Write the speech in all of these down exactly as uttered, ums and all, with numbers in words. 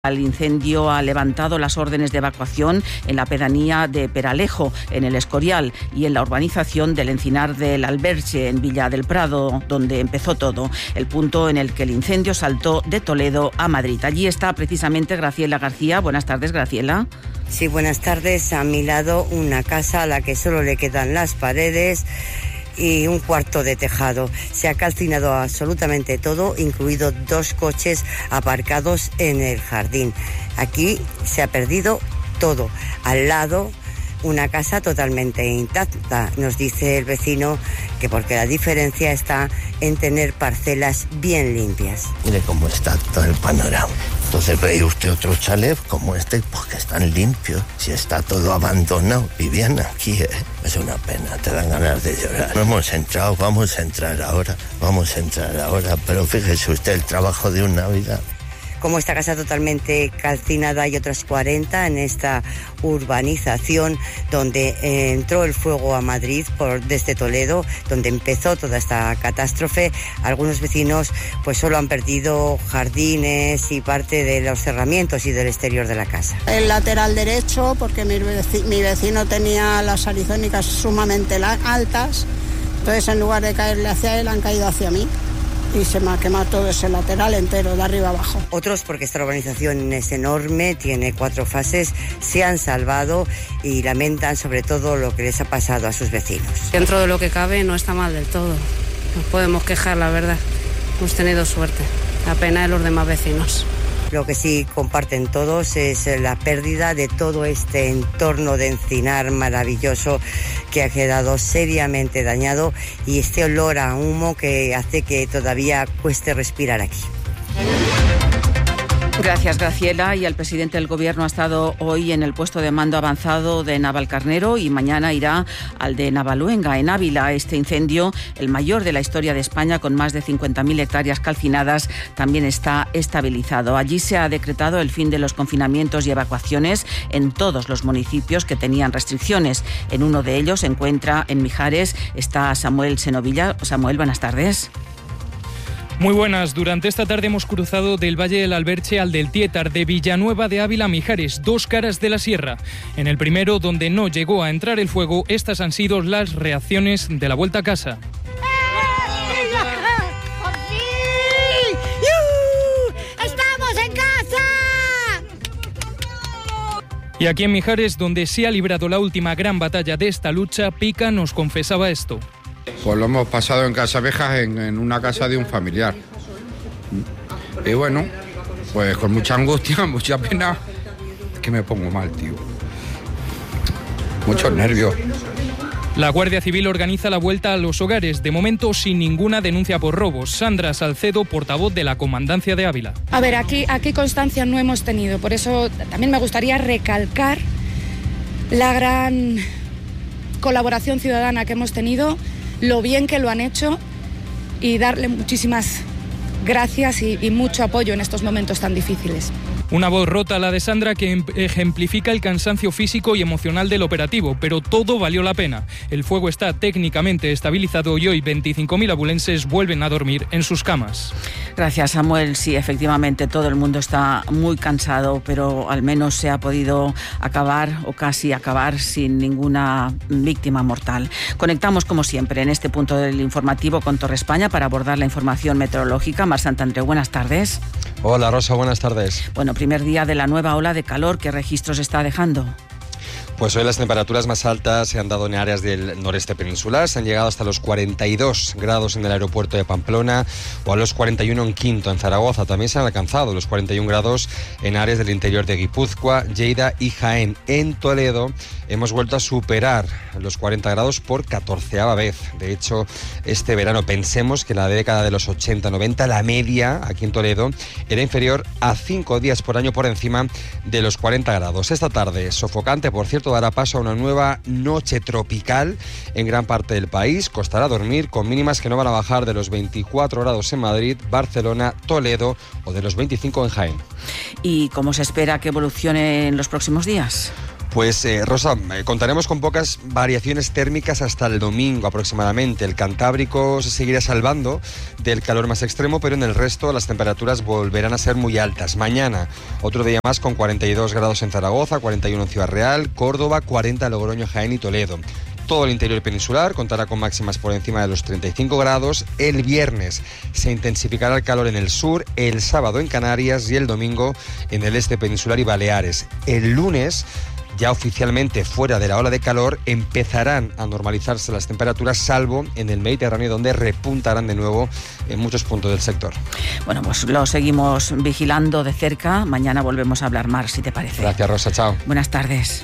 El incendio ha levantado las órdenes de evacuación en la pedanía de Peralejo, en el Escorial, y en la urbanización del Encinar del Alberche, en Villa del Prado, donde empezó todo, el punto en el que el incendio saltó de Toledo a Madrid. Allí está precisamente Graciela García. Buenas tardes, Graciela. Sí, buenas tardes. A mi lado una casa a la que solo le quedan las paredes y un cuarto de tejado. Se ha calcinado absolutamente todo, incluido dos coches aparcados en el jardín. Aquí se ha perdido todo. Al lado, una casa totalmente intacta. Nos dice el vecino que porque la diferencia está en tener parcelas bien limpias. Mire cómo está todo el panorama. Entonces ve usted otro chalet como este, porque están limpios. Si está todo abandonado, vivían aquí, ¿eh? Es una pena, te dan ganas de llorar. No hemos entrado, vamos a entrar ahora, vamos a entrar ahora, pero fíjese usted el trabajo de una vida. Como esta casa totalmente calcinada, hay otras cuarenta en esta urbanización donde entró el fuego a Madrid por, desde Toledo, donde empezó toda esta catástrofe. Algunos vecinos pues solo han perdido jardines y parte de los cerramientos y del exterior de la casa. El lateral derecho, porque mi vecino, mi vecino tenía las arizónicas sumamente altas, entonces en lugar de caerle hacia él han caído hacia mí. Y se me ha quemado todo ese lateral entero, de arriba abajo. Otros, porque esta urbanización es enorme, tiene cuatro fases, se han salvado y lamentan sobre todo lo que les ha pasado a sus vecinos. Dentro de lo que cabe no está mal del todo. Nos podemos quejar, la verdad. Hemos tenido suerte. La pena de los demás vecinos. Lo que sí comparten todos es la pérdida de todo este entorno de encinar maravilloso que ha quedado seriamente dañado y este olor a humo que hace que todavía cueste respirar aquí. Gracias, Graciela. Y el presidente del Gobierno ha estado hoy en el puesto de mando avanzado de Navalcarnero y mañana irá al de Navaluenga, en Ávila. Este incendio, el mayor de la historia de España, con más de cincuenta mil hectáreas calcinadas, también está estabilizado. Allí se ha decretado el fin de los confinamientos y evacuaciones en todos los municipios que tenían restricciones. En uno de ellos se encuentra, en Mijares, está Samuel Senovilla. Samuel, buenas tardes. Muy buenas. Durante esta tarde hemos cruzado del Valle del Alberche al del Tietar, de Villanueva de Ávila a Mijares, dos caras de la sierra. En el primero, donde no llegó a entrar el fuego, estas han sido las reacciones de la vuelta a casa. ¡Estamos en casa! Y aquí en Mijares, donde se ha librado la última gran batalla de esta lucha, Pica nos confesaba esto. Pues lo hemos pasado en Casavejas, en, en una casa de un familiar. Y bueno, pues con mucha angustia, mucha pena, que me pongo mal, tío. Muchos nervios. La Guardia Civil organiza la vuelta a los hogares, de momento sin ninguna denuncia por robos. Sandra Salcedo, portavoz de la Comandancia de Ávila. A ver, aquí, aquí constancia no hemos tenido, por eso también me gustaría recalcar la gran colaboración ciudadana que hemos tenido, lo bien que lo han hecho y darle muchísimas gracias y, y mucho apoyo en estos momentos tan difíciles. Una voz rota, la de Sandra, que ejemplifica el cansancio físico y emocional del operativo, pero todo valió la pena. El fuego está técnicamente estabilizado y hoy veinticinco mil abulenses vuelven a dormir en sus camas. Gracias, Samuel. Sí, efectivamente, todo el mundo está muy cansado, pero al menos se ha podido acabar o casi acabar sin ninguna víctima mortal. Conectamos, como siempre, en este punto del informativo con Torre España para abordar la información meteorológica. Mar Santandreu, buenas tardes. Hola, Rosa, buenas tardes. Bueno, primer día de la nueva ola de calor. ¿Qué registros está dejando? Pues hoy las temperaturas más altas se han dado en áreas del noreste peninsular, se han llegado hasta los cuarenta y dos grados en el aeropuerto de Pamplona o a los cuarenta y uno en Quinto, en Zaragoza. También se han alcanzado los cuarenta y un grados en áreas del interior de Guipúzcoa, Lleida y Jaén. En Toledo hemos vuelto a superar los cuarenta grados por catorceava vez. De hecho, este verano, pensemos que en la década de los ochenta noventa, la media aquí en Toledo era inferior a cinco días por año por encima de los cuarenta grados. Esta tarde, sofocante, por cierto, dará paso a una nueva noche tropical en gran parte del país. Costará dormir con mínimas que no van a bajar de los veinticuatro grados en Madrid, Barcelona, Toledo o de los veinticinco en Jaén. ¿Y cómo se espera que evolucione en los próximos días? Pues eh, Rosa, eh, contaremos con pocas variaciones térmicas hasta el domingo aproximadamente. El Cantábrico se seguirá salvando del calor más extremo, pero en el resto las temperaturas volverán a ser muy altas. Mañana, otro día más con cuarenta y dos grados en Zaragoza, cuarenta y uno en Ciudad Real, Córdoba, cuarenta en Logroño, Jaén y Toledo. Todo el interior peninsular contará con máximas por encima de los treinta y cinco grados. El viernes se intensificará el calor en el sur, el sábado en Canarias y el domingo en el este peninsular y Baleares. El lunes, ya oficialmente fuera de la ola de calor, empezarán a normalizarse las temperaturas, salvo en el Mediterráneo, donde repuntarán de nuevo en muchos puntos del sector. Bueno, pues lo seguimos vigilando de cerca. Mañana volvemos a hablar más, si te parece. Gracias, Rosa. Chao. Buenas tardes.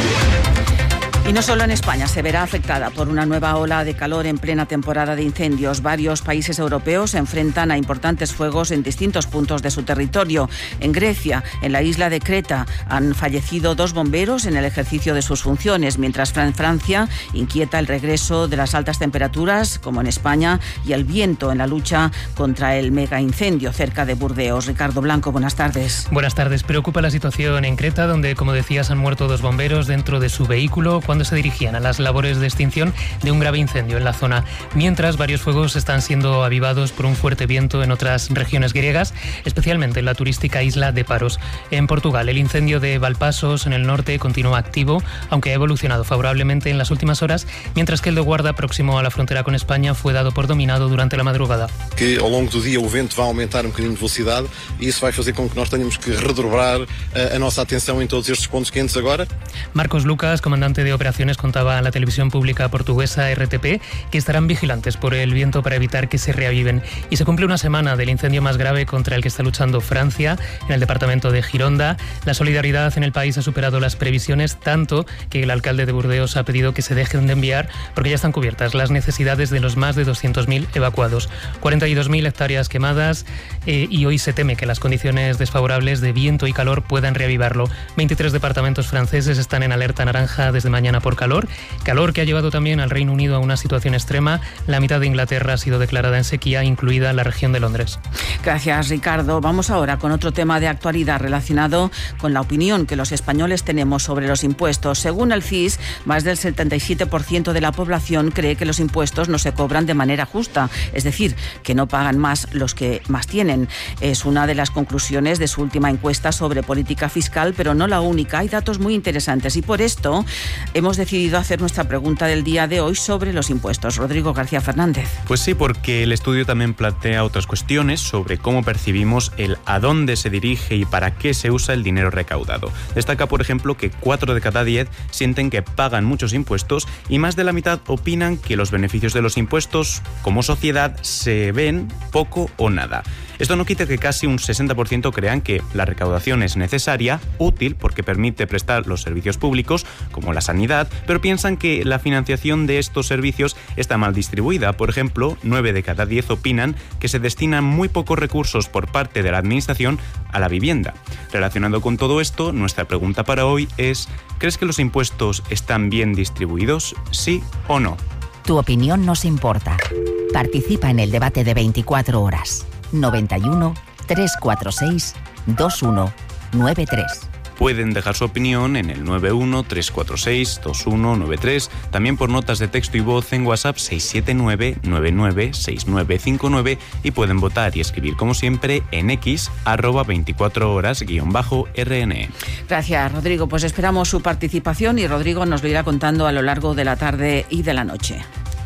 Y no solo en España se verá afectada por una nueva ola de calor en plena temporada de incendios. Varios países europeos se enfrentan a importantes fuegos en distintos puntos de su territorio. En Grecia, en la isla de Creta, han fallecido dos bomberos en el ejercicio de sus funciones, mientras en Francia inquieta el regreso de las altas temperaturas, como en España, y el viento en la lucha contra el mega incendio cerca de Burdeos. Ricardo Blanco, buenas tardes. Buenas tardes. Preocupa la situación en Creta, donde, como decías, han muerto dos bomberos dentro de su vehículo cuando se dirigían a las labores de extinción de un grave incendio en la zona, mientras varios fuegos están siendo avivados por un fuerte viento en otras regiones griegas, especialmente en la turística isla de Paros. En Portugal, el incendio de Valpasos en el norte continúa activo, aunque ha evolucionado favorablemente en las últimas horas, mientras que el de Guarda, próximo a la frontera con España, fue dado por dominado durante la madrugada. Que ao longo do dia o vento vai aumentar um bocadinho de velocidade e isso vai fazer com que nós tenhamos que redobrar a nossa atenção em todos estes pontos quentes agora. Marcos Lucas, comandante de operaciones, contaba a la televisión pública portuguesa R T P que estarán vigilantes por el viento para evitar que se reaviven. Y se cumple una semana del incendio más grave contra el que está luchando Francia en el departamento de Gironda. La solidaridad en el país ha superado las previsiones, tanto que el alcalde de Burdeos ha pedido que se dejen de enviar porque ya están cubiertas las necesidades de los más de doscientos mil evacuados. cuarenta y dos mil hectáreas quemadas eh, y hoy se teme que las condiciones desfavorables de viento y calor puedan reavivarlo. veintitrés departamentos franceses están en alerta naranja desde mañana por calor. Calor que ha llevado también al Reino Unido a una situación extrema. La mitad de Inglaterra ha sido declarada en sequía, incluida la región de Londres. Gracias, Ricardo. Vamos ahora con otro tema de actualidad relacionado con la opinión que los españoles tenemos sobre los impuestos. Según el C I S, más del setenta y siete por ciento de la población cree que los impuestos no se cobran de manera justa, es decir, que no pagan más los que más tienen. Es una de las conclusiones de su última encuesta sobre política fiscal, pero no la única. Hay datos muy interesantes y por esto hemos decidido hacer nuestra pregunta del día de hoy sobre los impuestos. Rodrigo García Fernández. Pues sí, porque el estudio también plantea otras cuestiones sobre cómo percibimos el a dónde se dirige y para qué se usa el dinero recaudado. Destaca, por ejemplo, que cuatro de cada diez sienten que pagan muchos impuestos y más de la mitad opinan que los beneficios de los impuestos como sociedad se ven poco o nada. Esto no quita que casi un sesenta por ciento crean que la recaudación es necesaria, útil porque permite prestar los servicios públicos, como la sanidad, pero piensan que la financiación de estos servicios está mal distribuida. Por ejemplo, nueve de cada diez opinan que se destinan muy pocos recursos por parte de la administración a la vivienda. Relacionado con todo esto, nuestra pregunta para hoy es: ¿crees que los impuestos están bien distribuidos? ¿Sí o no? Tu opinión nos importa. Participa en el debate de veinticuatro horas. noventa y uno, trescientos cuarenta y seis, veintiuno noventa y tres. Pueden dejar su opinión en el nueve uno, tres cuatro seis, dos uno nueve tres, también por notas de texto y voz en WhatsApp seis siete nueve, nueve nueve seis nueve cinco nueve y pueden votar y escribir como siempre en X, arroba veinticuatro horas guión bajo R N E. Gracias, Rodrigo. Pues esperamos su participación y Rodrigo nos lo irá contando a lo largo de la tarde y de la noche.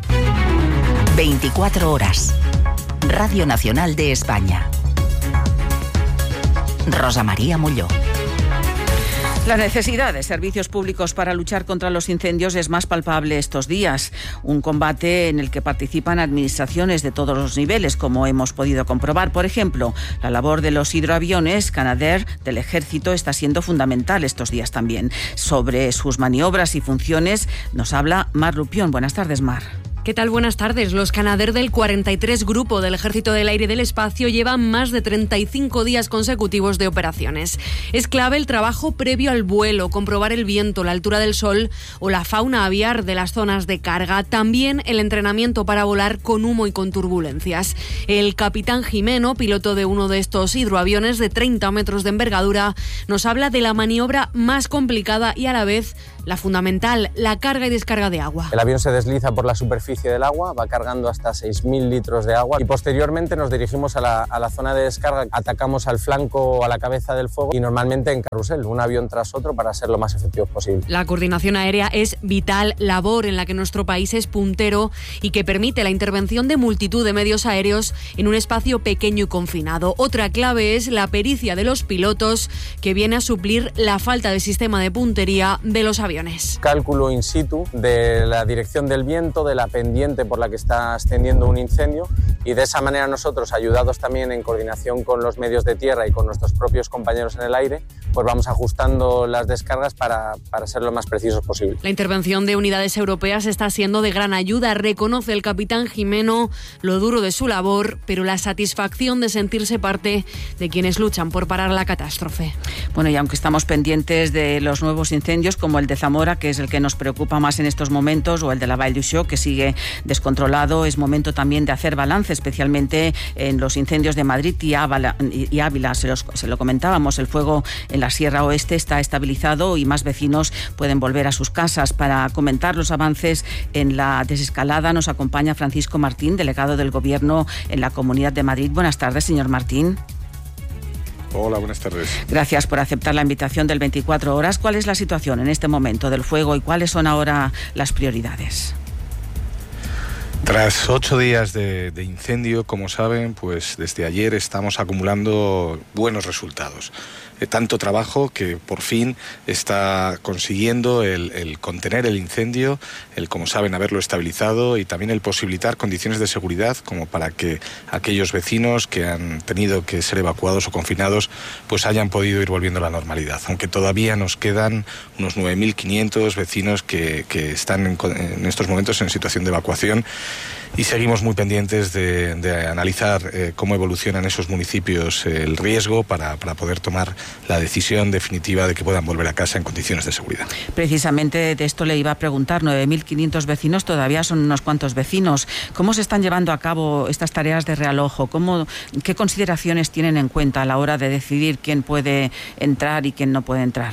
veinticuatro horas. Radio Nacional de España. Rosa María Molló. La necesidad de servicios públicos para luchar contra los incendios es más palpable estos días. Un combate en el que participan administraciones de todos los niveles, como hemos podido comprobar. Por ejemplo, la labor de los hidroaviones Canadair del Ejército está siendo fundamental estos días también. Sobre sus maniobras y funciones nos habla Mar Lupión. Buenas tardes, Mar. ¿Qué tal? Buenas tardes. Los Canadair del cuarenta y tres Grupo del Ejército del Aire y del Espacio llevan más de treinta y cinco días consecutivos de operaciones. Es clave el trabajo previo al vuelo, comprobar el viento, la altura del sol o la fauna aviar de las zonas de carga. También el entrenamiento para volar con humo y con turbulencias. El capitán Jimeno, piloto de uno de estos hidroaviones de treinta metros de envergadura, nos habla de la maniobra más complicada y a la vez la fundamental, la carga y descarga de agua. El avión se desliza por la superficie del agua, va cargando hasta seis mil litros de agua y posteriormente nos dirigimos a la, a la zona de descarga, atacamos al flanco o a la cabeza del fuego y normalmente en carrusel, un avión tras otro para ser lo más efectivos posible. La coordinación aérea es vital, labor en la que nuestro país es puntero y que permite la intervención de multitud de medios aéreos en un espacio pequeño y confinado. Otra clave es la pericia de los pilotos, que viene a suplir la falta de sistema de puntería de los aviones. Cálculo in situ de la dirección del viento, de la pendiente por la que está ascendiendo un incendio y de esa manera nosotros, ayudados también en coordinación con los medios de tierra y con nuestros propios compañeros en el aire, pues vamos ajustando las descargas para, para ser lo más precisos posible. La intervención de unidades europeas está siendo de gran ayuda, reconoce el capitán Jimeno lo duro de su labor, pero la satisfacción de sentirse parte de quienes luchan por parar la catástrofe. Bueno, y aunque estamos pendientes de los nuevos incendios, como el de Zamora, que es el que nos preocupa más en estos momentos, o el de la Vall d'Uixó, que sigue descontrolado, es momento también de hacer balance, especialmente en los incendios de Madrid y Ávila. Y Ávila se, los, se lo comentábamos, el fuego en la Sierra Oeste está estabilizado y más vecinos pueden volver a sus casas. Para comentar los avances en la desescalada nos acompaña Francisco Martín, delegado del Gobierno en la Comunidad de Madrid. Buenas tardes, señor Martín. Hola, buenas tardes. Gracias por aceptar la invitación del veinticuatro horas. ¿Cuál es la situación en este momento del fuego y cuáles son ahora las prioridades? Tras ocho días de, de incendio, como saben, pues desde ayer estamos acumulando buenos resultados. Eh, tanto trabajo que por fin está consiguiendo el, el contener el incendio, el, como saben, haberlo estabilizado y también el posibilitar condiciones de seguridad como para que aquellos vecinos que han tenido que ser evacuados o confinados pues hayan podido ir volviendo a la normalidad. Aunque todavía nos quedan unos nueve mil quinientos vecinos que, que están en, en estos momentos en situación de evacuación. Y seguimos muy pendientes de, de analizar eh, cómo evolucionan esos municipios eh, el riesgo para, para poder tomar la decisión definitiva de que puedan volver a casa en condiciones de seguridad. Precisamente de esto le iba a preguntar, nueve mil quinientos vecinos todavía son unos cuantos vecinos. ¿Cómo se están llevando a cabo estas tareas de realojo? ¿Cómo, qué consideraciones tienen en cuenta a la hora de decidir quién puede entrar y quién no puede entrar?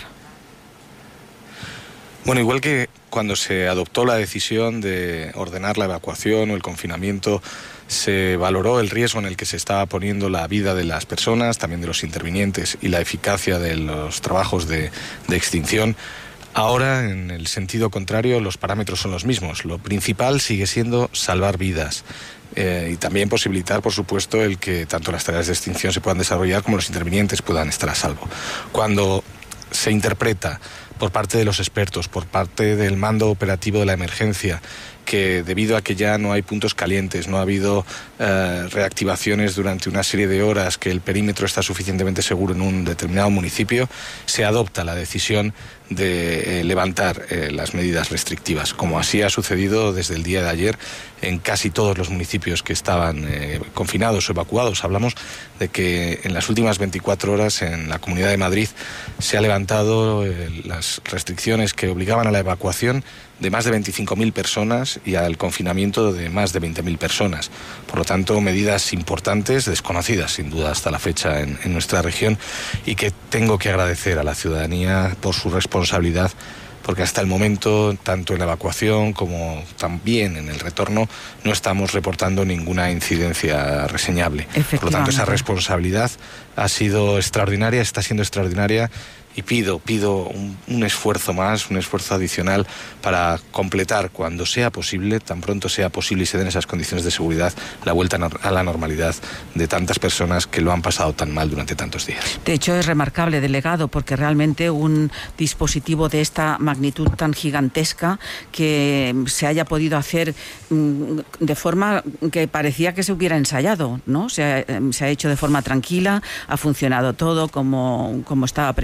Bueno, igual que cuando se adoptó la decisión de ordenar la evacuación o el confinamiento, se valoró el riesgo en el que se estaba poniendo la vida de las personas, también de los intervinientes y la eficacia de los trabajos de, de extinción. Ahora, en el sentido contrario, los parámetros son los mismos. Lo principal sigue siendo salvar vidas. Eh, y también posibilitar, por supuesto, el que tanto las tareas de extinción se puedan desarrollar como los intervinientes puedan estar a salvo. Cuando se interpreta por parte de los expertos, por parte del mando operativo de la emergencia, que debido a que ya no hay puntos calientes, no ha habido eh, reactivaciones durante una serie de horas, que el perímetro está suficientemente seguro en un determinado municipio, se adopta la decisión de eh, levantar eh, las medidas restrictivas, como así ha sucedido desde el día de ayer en casi todos los municipios que estaban eh, confinados o evacuados. Hablamos de que en las últimas veinticuatro horas en la Comunidad de Madrid se ha levantado eh, las restricciones que obligaban a la evacuación de más de veinticinco mil personas y al confinamiento de más de veinte mil personas. Por lo tanto, medidas importantes, desconocidas sin duda hasta la fecha en, en nuestra región, y que tengo que agradecer a la ciudadanía por su responsabilidad, porque hasta el momento, tanto en la evacuación como también en el retorno, no estamos reportando ninguna incidencia reseñable. Por lo tanto, esa responsabilidad ha sido extraordinaria, está siendo extraordinaria. Y pido, pido un, un esfuerzo más, un esfuerzo adicional para completar, cuando sea posible, tan pronto sea posible y se den esas condiciones de seguridad, la vuelta a la normalidad de tantas personas que lo han pasado tan mal durante tantos días. De hecho, es remarcable, delegado, porque realmente un dispositivo de esta magnitud tan gigantesca que se haya podido hacer de forma que parecía que se hubiera ensayado, ¿no? Se ha, se ha hecho de forma tranquila, ha funcionado todo como, como estaba previsto.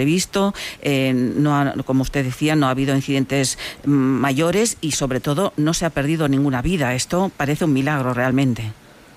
momento, eh, no ha, como usted decía, no ha habido incidentes mayores y sobre todo no se ha perdido ninguna vida. Esto parece un milagro realmente.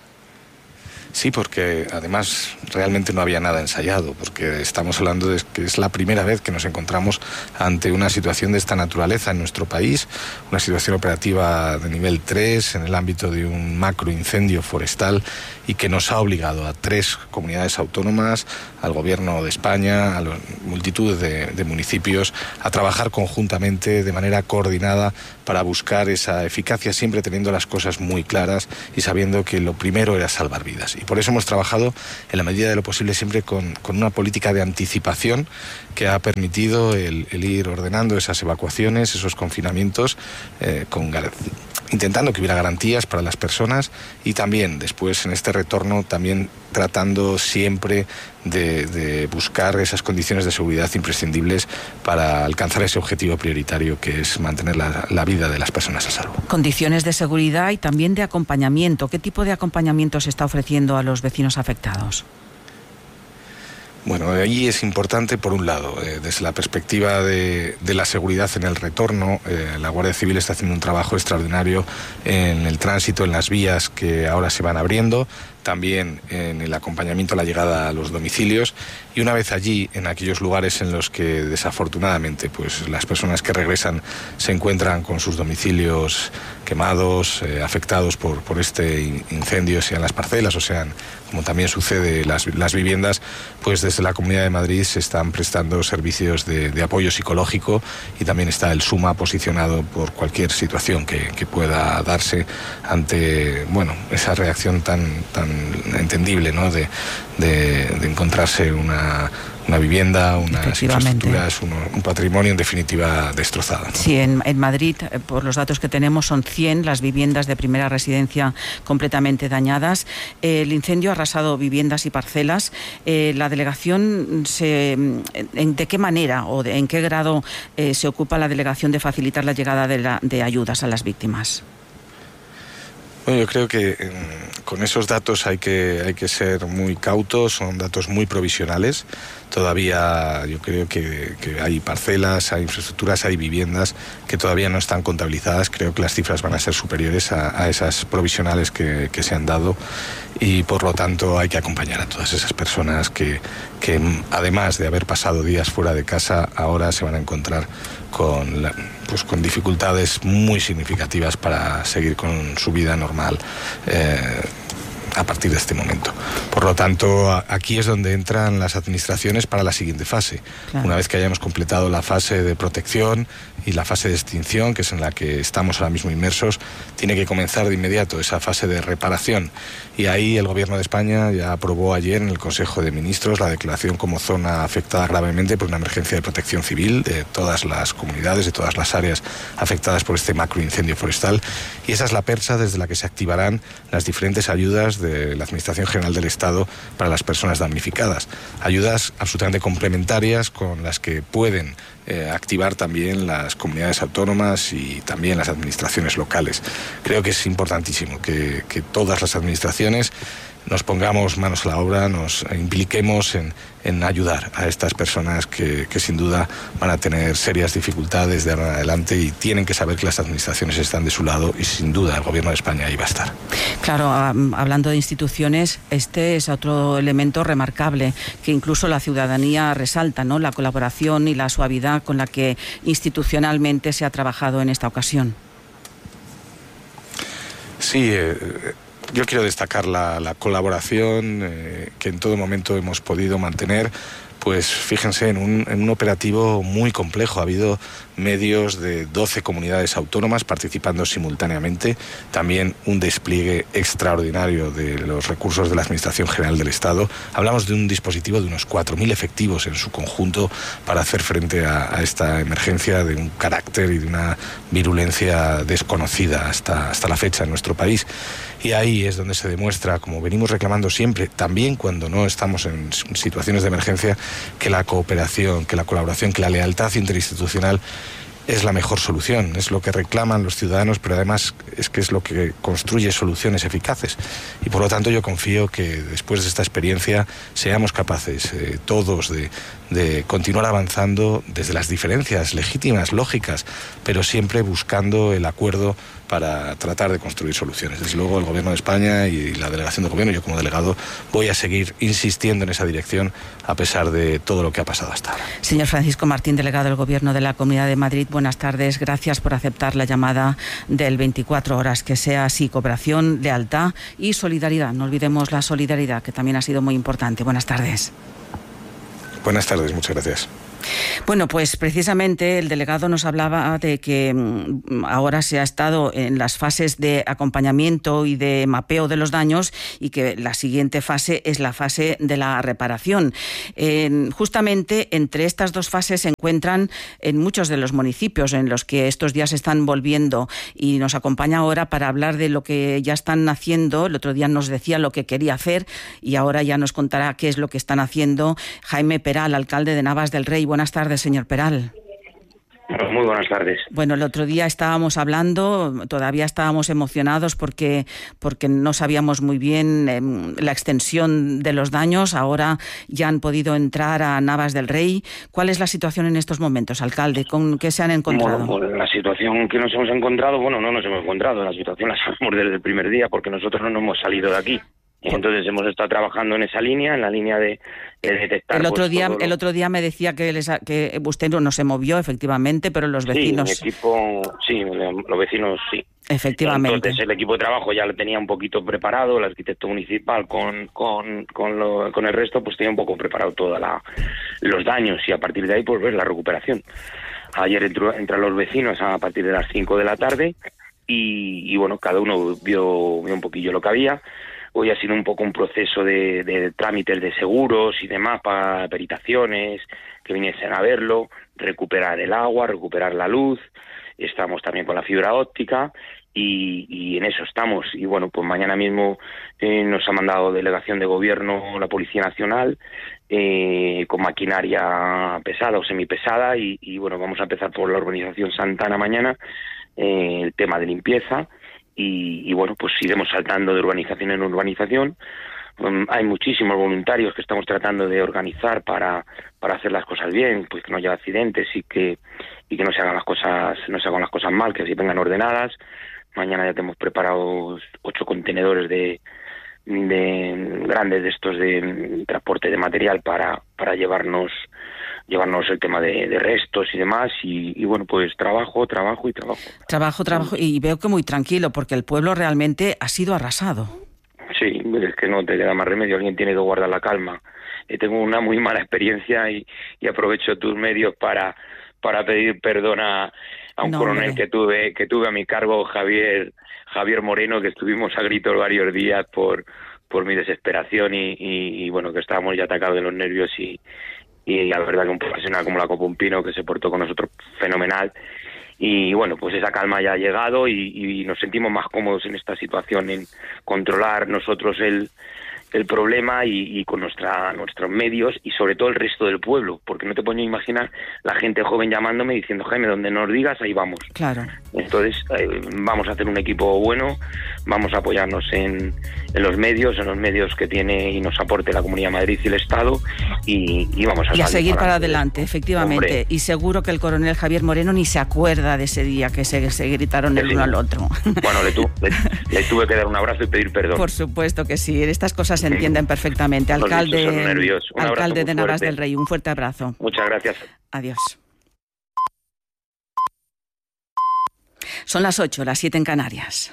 Sí, porque además realmente no había nada ensayado, porque estamos hablando de que es la primera vez que nos encontramos ante una situación de esta naturaleza en nuestro país, una situación operativa de nivel tres en el ámbito de un macro incendio forestal y que nos ha obligado a tres comunidades autónomas, al Gobierno de España, a la multitud de, de municipios, a trabajar conjuntamente de manera coordinada para buscar esa eficacia, siempre teniendo las cosas muy claras y sabiendo que lo primero era salvar vidas. Y por eso hemos trabajado en la medida de lo posible siempre con, con una política de anticipación que ha permitido el, el ir ordenando esas evacuaciones, esos confinamientos, eh, con intentando que hubiera garantías para las personas y también después en este retorno también tratando siempre de, de buscar esas condiciones de seguridad imprescindibles para alcanzar ese objetivo prioritario que es mantener la, la vida de las personas a salvo. Condiciones de seguridad y también de acompañamiento. ¿Qué tipo de acompañamiento se está ofreciendo a los vecinos afectados? Bueno, allí es importante, por un lado, eh, desde la perspectiva de, de la seguridad en el retorno, eh, la Guardia Civil está haciendo un trabajo extraordinario en el tránsito, en las vías que ahora se van abriendo, también en el acompañamiento a la llegada a los domicilios y una vez allí, en aquellos lugares en los que desafortunadamente pues, las personas que regresan se encuentran con sus domicilios quemados, eh, afectados por, por este incendio, sean las parcelas o sean, como también sucede, las, las viviendas, pues desde la Comunidad de Madrid se están prestando servicios de, de apoyo psicológico y también está el SUMA posicionado por cualquier situación que, que pueda darse ante, bueno, esa reacción tan, tan entendible, ¿no? de, de, de encontrarse una, una vivienda, unas infraestructuras, un, un patrimonio en definitiva destrozado, ¿no? Sí, en, en Madrid, por los datos que tenemos, son cien las viviendas de primera residencia completamente dañadas. El incendio ha arrasado viviendas y parcelas. Eh, la delegación, se, en, ¿de qué manera o de, en qué grado eh, se ocupa la delegación de facilitar la llegada de, la, de ayudas a las víctimas? Bueno, yo creo que eh, con esos datos hay que, hay que ser muy cautos, son datos muy provisionales. Todavía yo creo que, que hay parcelas, hay infraestructuras, hay viviendas que todavía no están contabilizadas. Creo que las cifras van a ser superiores a, a esas provisionales que, que se han dado y por lo tanto hay que acompañar a todas esas personas que, que además de haber pasado días fuera de casa, ahora se van a encontrar con, la, pues con dificultades muy significativas para seguir con su vida normal eh, a partir de este momento. Por lo tanto, aquí es donde entran las administraciones para la siguiente fase. Claro. Una vez que hayamos completado la fase de protección y la fase de extinción, que es en la que estamos ahora mismo inmersos, tiene que comenzar de inmediato esa fase de reparación. Y ahí el Gobierno de España ya aprobó ayer en el Consejo de Ministros la declaración como zona afectada gravemente por una emergencia de protección civil de todas las comunidades, de todas las áreas afectadas por este macroincendio forestal. Y esa es la percha desde la que se activarán las diferentes ayudas de la Administración General del Estado para las personas damnificadas. Ayudas absolutamente complementarias con las que pueden eh, activar también las comunidades autónomas y también las administraciones locales. Creo que es importantísimo que, que todas las administraciones nos pongamos manos a la obra, nos impliquemos en, en ayudar a estas personas que, que sin duda van a tener serias dificultades de ahora en adelante y tienen que saber que las administraciones están de su lado y sin duda el Gobierno de España ahí va a estar. Claro, hablando de instituciones, este es otro elemento remarcable que incluso la ciudadanía resalta, ¿no? La colaboración y la suavidad con la que institucionalmente se ha trabajado en esta ocasión. Sí, eh, yo quiero destacar la, la colaboración eh, que en todo momento hemos podido mantener. Pues fíjense, en un, en un operativo muy complejo. Ha habido medios de doce comunidades autónomas participando simultáneamente. También un despliegue extraordinario de los recursos de la Administración General del Estado. Hablamos de un dispositivo de unos cuatro mil efectivos en su conjunto para hacer frente a, a esta emergencia de un carácter y de una virulencia desconocida hasta, hasta la fecha en nuestro país. Y ahí es donde se demuestra, como venimos reclamando siempre, también cuando no estamos en situaciones de emergencia, que la cooperación, que la colaboración, que la lealtad interinstitucional es la mejor solución, es lo que reclaman los ciudadanos, pero además es que es lo que construye soluciones eficaces. Y por lo tanto yo confío que después de esta experiencia seamos capaces eh, todos de, de continuar avanzando desde las diferencias legítimas, lógicas, pero siempre buscando el acuerdo para tratar de construir soluciones. Desde luego el Gobierno de España y la delegación del Gobierno, yo como delegado, voy a seguir insistiendo en esa dirección a pesar de todo lo que ha pasado hasta ahora. Señor Francisco Martín, delegado del Gobierno de la Comunidad de Madrid, buenas tardes. Gracias por aceptar la llamada del veinticuatro horas. Que sea así, cooperación, lealtad y solidaridad. No olvidemos la solidaridad, que también ha sido muy importante. Buenas tardes. Buenas tardes, muchas gracias. Bueno, pues precisamente el delegado nos hablaba de que ahora se ha estado en las fases de acompañamiento y de mapeo de los daños y que la siguiente fase es la fase de la reparación. Eh, justamente entre estas dos fases se encuentran en muchos de los municipios en los que estos días están volviendo, y nos acompaña ahora para hablar de lo que ya están haciendo. El otro día nos decía lo que quería hacer y ahora ya nos contará qué es lo que están haciendo Jaime Peral, alcalde de Navas del Rey. Buenas tardes, señor Peral. Muy buenas tardes. Bueno, el otro día estábamos hablando, todavía estábamos emocionados porque, porque no sabíamos muy bien eh, la extensión de los daños. Ahora ya han podido entrar a Navas del Rey. ¿Cuál es la situación en estos momentos, alcalde? ¿Con qué se han encontrado? Bueno, pues la situación que nos hemos encontrado, bueno, no nos hemos encontrado. La situación la sabemos desde el primer día porque nosotros no nos hemos salido de aquí. Entonces hemos estado trabajando en esa línea, en la línea de, de detectar... El otro pues, día lo... el otro día me decía que, les, que usted no, no se movió, efectivamente, pero los vecinos... Sí, el equipo, sí, los vecinos sí. Efectivamente. Entonces el equipo de trabajo ya lo tenía un poquito preparado, el arquitecto municipal con con con, lo, con el resto pues tenía un poco preparado todos los daños y a partir de ahí pues ver la recuperación. Ayer entró, entraron los vecinos a partir de las cinco de la tarde y, y bueno, cada uno vio, vio un poquillo lo que había. Hoy ha sido un poco un proceso de, de trámites de seguros y demás para peritaciones, que viniesen a verlo, recuperar el agua, recuperar la luz. Estamos también con la fibra óptica y, y en eso estamos. Y bueno, pues mañana mismo eh, nos ha mandado delegación de gobierno la Policía Nacional eh, con maquinaria pesada o semipesada y, y bueno, vamos a empezar por la urbanización Santana mañana, eh, el tema de limpieza. Y, y bueno, pues iremos saltando de urbanización en urbanización. Um, hay muchísimos voluntarios que estamos tratando de organizar para, para hacer las cosas bien, pues que no haya accidentes y que y que no se hagan las cosas no se hagan las cosas mal, que así vengan ordenadas. Mañana ya tenemos preparados ocho contenedores de, de grandes de estos de transporte de material para para llevarnos llevarnos el tema de, de restos y demás y, y bueno, pues trabajo, trabajo y trabajo. Trabajo, trabajo y veo que muy tranquilo porque el pueblo realmente ha sido arrasado. Sí, es que no te queda más remedio, alguien tiene que guardar la calma. Eh, tengo una muy mala experiencia y, y aprovecho tus medios para para pedir perdón a, a un no, coronel hombre. que tuve que tuve a mi cargo, Javier Javier Moreno, que estuvimos a gritos varios días por por mi desesperación y, y, y bueno, que estábamos ya atacados de los nervios y y la verdad que un profesional como la Copa Un Pino que se portó con nosotros fenomenal y bueno, pues esa calma ya ha llegado y, y nos sentimos más cómodos en esta situación, en controlar nosotros el el problema y, y con nuestra nuestros medios y sobre todo el resto del pueblo, porque no te puedo imaginar la gente joven llamándome diciendo Jaime, donde nos digas, ahí vamos. Claro. Entonces eh, vamos a hacer un equipo bueno, vamos a apoyarnos en, en los medios, en los medios que tiene y nos aporte la Comunidad de Madrid y el Estado y, y vamos a, y a seguir para adelante, adelante efectivamente. Hombre. Y seguro que el coronel Javier Moreno ni se acuerda de ese día que se, se gritaron el sí. uno al otro. Bueno, le, tu, le, le tuve que dar un abrazo y pedir perdón. Por supuesto que sí, estas cosas se entienden perfectamente. Alcalde, alcalde de Navas del Rey, un fuerte abrazo. Muchas gracias. Adiós. Son las ocho, las siete en Canarias.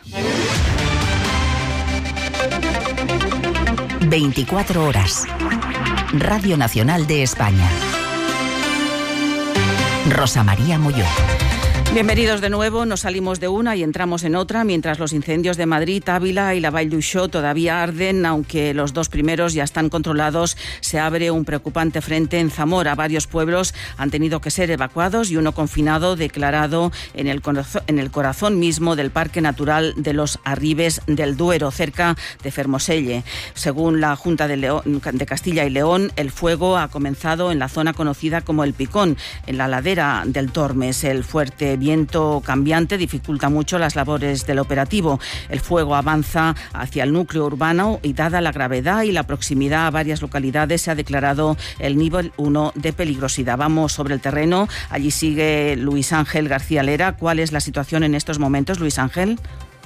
veinticuatro horas. Radio Nacional de España. Rosa María Molló. Bienvenidos de nuevo, nos salimos de una y entramos en otra, mientras los incendios de Madrid, Ávila y la Vall d'Uixó todavía arden, aunque los dos primeros ya están controlados. Se abre un preocupante frente en Zamora. Varios pueblos han tenido que ser evacuados y uno confinado declarado en el corazón, en el corazón mismo del Parque Natural de los Arribes del Duero, cerca de Fermoselle. Según la Junta de, León, de Castilla y León, el fuego ha comenzado en la zona conocida como El Picón, en la ladera del Tormes. El fuerte viento cambiante dificulta mucho las labores del operativo. El fuego avanza hacia el núcleo urbano y, dada la gravedad y la proximidad a varias localidades, se ha declarado el nivel uno de peligrosidad. Vamos sobre el terreno. Allí sigue Luis Ángel García Lera. ¿Cuál es la situación en estos momentos, Luis Ángel?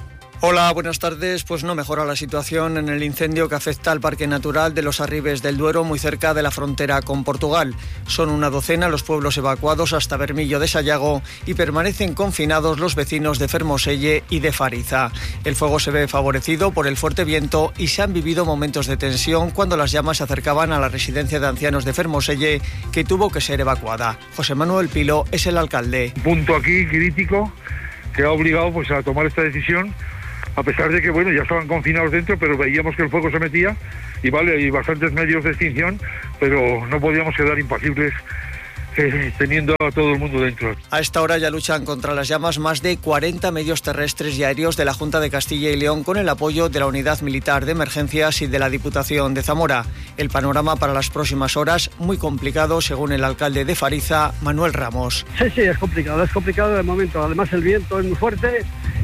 Hola, buenas tardes. Pues no mejora la situación en el incendio que afecta al Parque Natural de los Arribes del Duero, muy cerca de la frontera con Portugal. Son una docena los pueblos evacuados hasta Bermillo de Sayago y permanecen confinados los vecinos de Fermoselle y de Fariza. El fuego se ve favorecido por el fuerte viento y se han vivido momentos de tensión cuando las llamas se acercaban a la residencia de ancianos de Fermoselle, que tuvo que ser evacuada. José Manuel Pilo es el alcalde. Punto aquí crítico que ha obligado pues a tomar esta decisión, a pesar de que, bueno, ya estaban confinados dentro, pero veíamos que el fuego se metía y, vale, hay bastantes medios de extinción, pero no podíamos quedar impasibles eh, teniendo a todo el mundo dentro. A esta hora ya luchan contra las llamas más de cuarenta medios terrestres y aéreos de la Junta de Castilla y León, con el apoyo de la Unidad Militar de Emergencias y de la Diputación de Zamora. El panorama para las próximas horas muy complicado, según el alcalde de Fariza, Manuel Ramos. Sí, sí, es complicado, es complicado de momento. Además el viento es muy fuerte.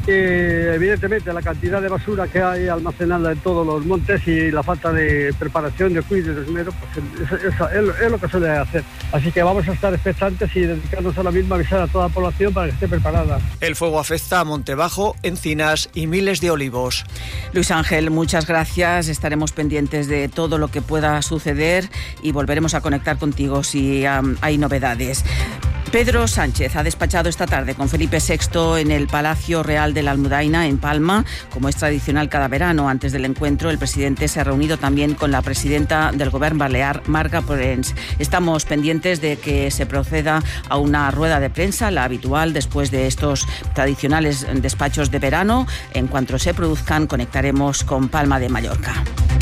Eh, evidentemente la cantidad de basura que hay almacenada en todos los montes y la falta de preparación, de cuidado, de esmero, pues es, es, es, es lo que suele hacer. Así que vamos a estar expectantes y dedicarnos ahora mismo a avisar a toda la población para que esté preparada. El fuego afecta a Montebajo, Encinas y miles de olivos. Luis Ángel, muchas gracias. Estaremos pendientes de todo lo que pueda suceder y volveremos a conectar contigo si um, hay novedades. Pedro Sánchez ha despachado esta tarde con Felipe sexto en el Palacio Real de la Almudaina, en Palma. Como es tradicional cada verano, antes del encuentro, el presidente se ha reunido también con la presidenta del Govern Balear, Marga Porens. Estamos pendientes de que se proceda a una rueda de prensa, la habitual después de estos tradicionales despachos de verano. En cuanto se produzcan, conectaremos con Palma de Mallorca.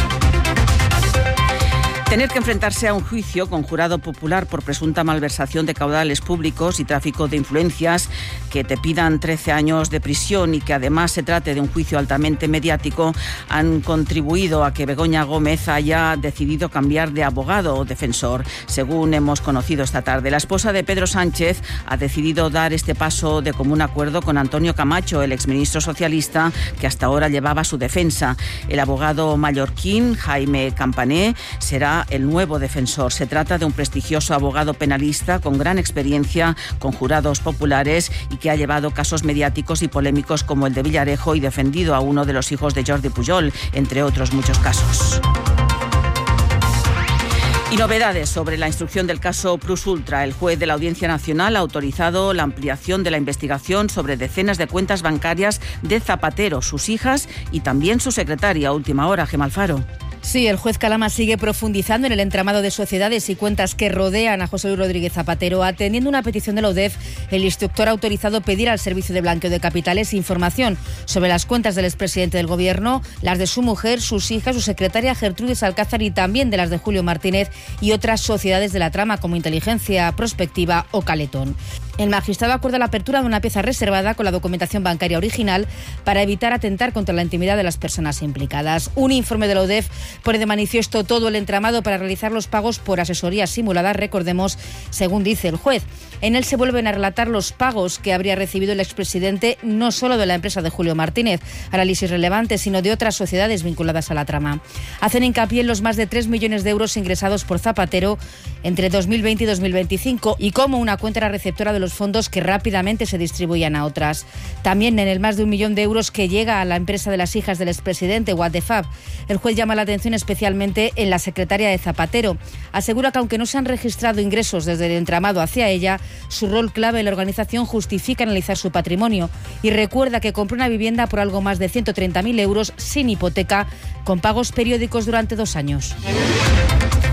Tener que enfrentarse a un juicio con jurado popular por presunta malversación de caudales públicos y tráfico de influencias, que te pidan trece años de prisión y que además se trate de un juicio altamente mediático, han contribuido a que Begoña Gómez haya decidido cambiar de abogado o defensor. Según hemos conocido esta tarde, la esposa de Pedro Sánchez ha decidido dar este paso de común acuerdo con Antonio Camacho, el exministro socialista, que hasta ahora llevaba su defensa. El abogado mallorquín, Jaime Campané, será el nuevo defensor. Se trata de un prestigioso abogado penalista con gran experiencia con jurados populares y que ha llevado casos mediáticos y polémicos como el de Villarejo y defendido a uno de los hijos de Jordi Pujol, entre otros muchos casos. Y novedades sobre la instrucción del caso Plus Ultra. El juez de la Audiencia Nacional ha autorizado la ampliación de la investigación sobre decenas de cuentas bancarias de Zapatero, sus hijas y también su secretaria. A última hora, Gemma Alfaro. Sí, el juez Calama sigue profundizando en el entramado de sociedades y cuentas que rodean a José Luis Rodríguez Zapatero. Atendiendo una petición de la U D E F, el instructor ha autorizado pedir al Servicio de Blanqueo de Capitales información sobre las cuentas del expresidente del Gobierno, las de su mujer, sus hijas, su secretaria Gertrudis Alcázar y también de las de Julio Martínez y otras sociedades de la trama como Inteligencia Prospectiva o Caletón. El magistrado acuerda la apertura de una pieza reservada con la documentación bancaria original para evitar atentar contra la intimidad de las personas implicadas. Un informe de la U D E F pone de manifiesto todo el entramado para realizar los pagos por asesoría simulada, recordemos, según dice el juez. En él se vuelven a relatar los pagos que habría recibido el expresidente, no solo de la empresa de Julio Martínez, análisis relevante, sino de otras sociedades vinculadas a la trama. Hacen hincapié en los más de tres millones de euros ingresados por Zapatero entre dos mil veinte y dos mil veinticinco y cómo una cuenta era receptora de los fondos que rápidamente se distribuían a otras. También en el más de un millón de euros que llega a la empresa de las hijas del expresidente, What the Fab. El juez llama la atención especialmente en la secretaria de Zapatero. Asegura que aunque no se han registrado ingresos desde el entramado hacia ella, su rol clave en la organización justifica analizar su patrimonio y recuerda que compró una vivienda por algo más de ciento treinta mil euros sin hipoteca, con pagos periódicos durante dos años.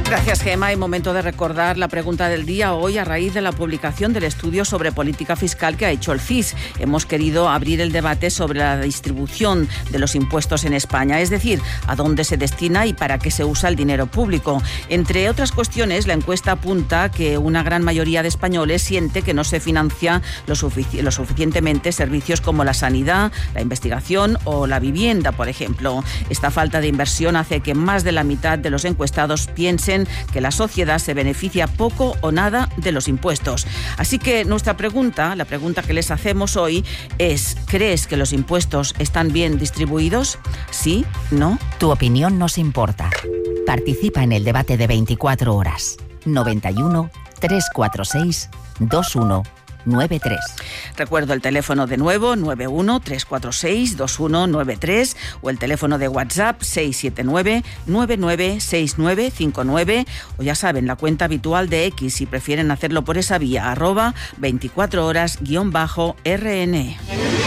Gracias, Gema. Y momento de recordar la pregunta del día hoy a raíz de la publicación del estudio sobre política fiscal que ha hecho el C I S. Hemos querido abrir el debate sobre la distribución de los impuestos en España, es decir, a dónde se destina y para qué se usa el dinero público. Entre otras cuestiones, la encuesta apunta que una gran mayoría de españoles siente que no se financia lo, sufici- lo suficientemente servicios como la sanidad, la investigación o la vivienda, por ejemplo. Esta falta de inversión hace que más de la mitad de los encuestados piensen que la sociedad se beneficia poco o nada de los impuestos. Así que nuestra pregunta, la pregunta que les hacemos hoy es: ¿crees que los impuestos están bien distribuidos? ¿Sí? ¿No? Tu opinión nos importa. Participa en el debate de veinticuatro horas. noventa y uno, trescientos cuarenta y seis, veintiuno noventa y tres. Recuerdo el teléfono de nuevo, noventa y uno, trescientos cuarenta y seis, veintiuno noventa y tres, o el teléfono de WhatsApp seis siete nueve, nueve nueve seis nueve cinco nueve, o ya saben, la cuenta habitual de X si prefieren hacerlo por esa vía, arroba veinticuatro horas guión bajo R N.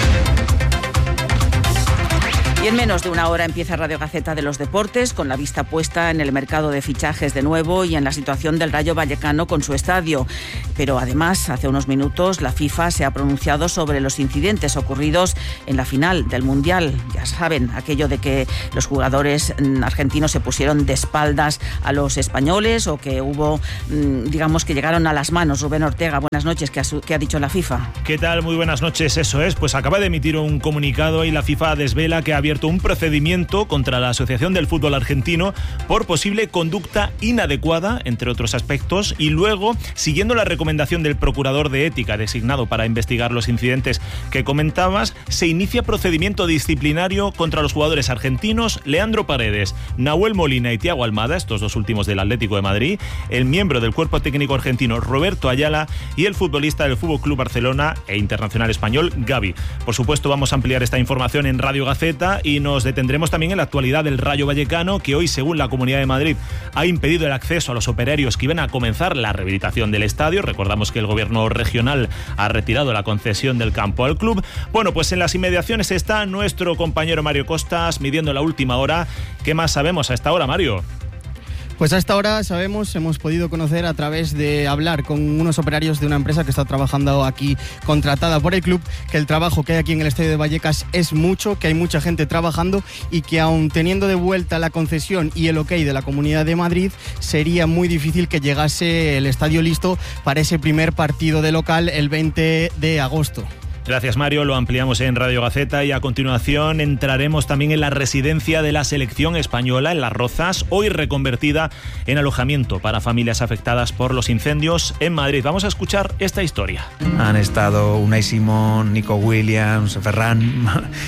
Y en menos de una hora empieza Radio Gaceta de los Deportes, con la vista puesta en el mercado de fichajes de nuevo y en la situación del Rayo Vallecano con su estadio. Pero además, hace unos minutos, la FIFA se ha pronunciado sobre los incidentes ocurridos en la final del Mundial. Ya saben, aquello de que los jugadores argentinos se pusieron de espaldas a los españoles o que hubo, digamos, que llegaron a las manos. Rubén Ortega, buenas noches. ¿Qué ha, qué ha dicho la FIFA? ¿Qué tal? Muy buenas noches. Eso es, pues acaba de emitir un comunicado y la FIFA desvela que ha abierto un procedimiento contra la Asociación del Fútbol Argentino por posible conducta inadecuada, entre otros aspectos, y luego, siguiendo la recomendación del procurador de ética designado para investigar los incidentes que comentabas, se inicia procedimiento disciplinario contra los jugadores argentinos Leandro Paredes, Nahuel Molina y Thiago Almada, estos dos últimos del Atlético de Madrid, el miembro del cuerpo técnico argentino Roberto Ayala y el futbolista del Fútbol Club Barcelona e internacional español Gavi. Por supuesto, vamos a ampliar esta información en Radio Gaceta y nos detendremos también en la actualidad del Rayo Vallecano, que hoy, según la Comunidad de Madrid, ha impedido el acceso a los operarios que iban a comenzar la rehabilitación del estadio. Recordamos que el gobierno regional ha retirado la concesión del campo al club. Bueno, pues en las inmediaciones está nuestro compañero Mario Costas midiendo la última hora. ¿Qué más sabemos a esta hora, Mario? Pues a esta hora sabemos, hemos podido conocer a través de hablar con unos operarios de una empresa que está trabajando aquí, contratada por el club, que el trabajo que hay aquí en el estadio de Vallecas es mucho, que hay mucha gente trabajando y que aun teniendo de vuelta la concesión y el ok de la Comunidad de Madrid, sería muy difícil que llegase el estadio listo para ese primer partido de local el veinte de agosto. Gracias, Mario. Lo ampliamos en Radio Gaceta y a continuación entraremos también en la residencia de la selección española en Las Rozas, hoy reconvertida en alojamiento para familias afectadas por los incendios en Madrid. Vamos a escuchar esta historia. Han estado Unai Simón, Nico Williams, Ferran,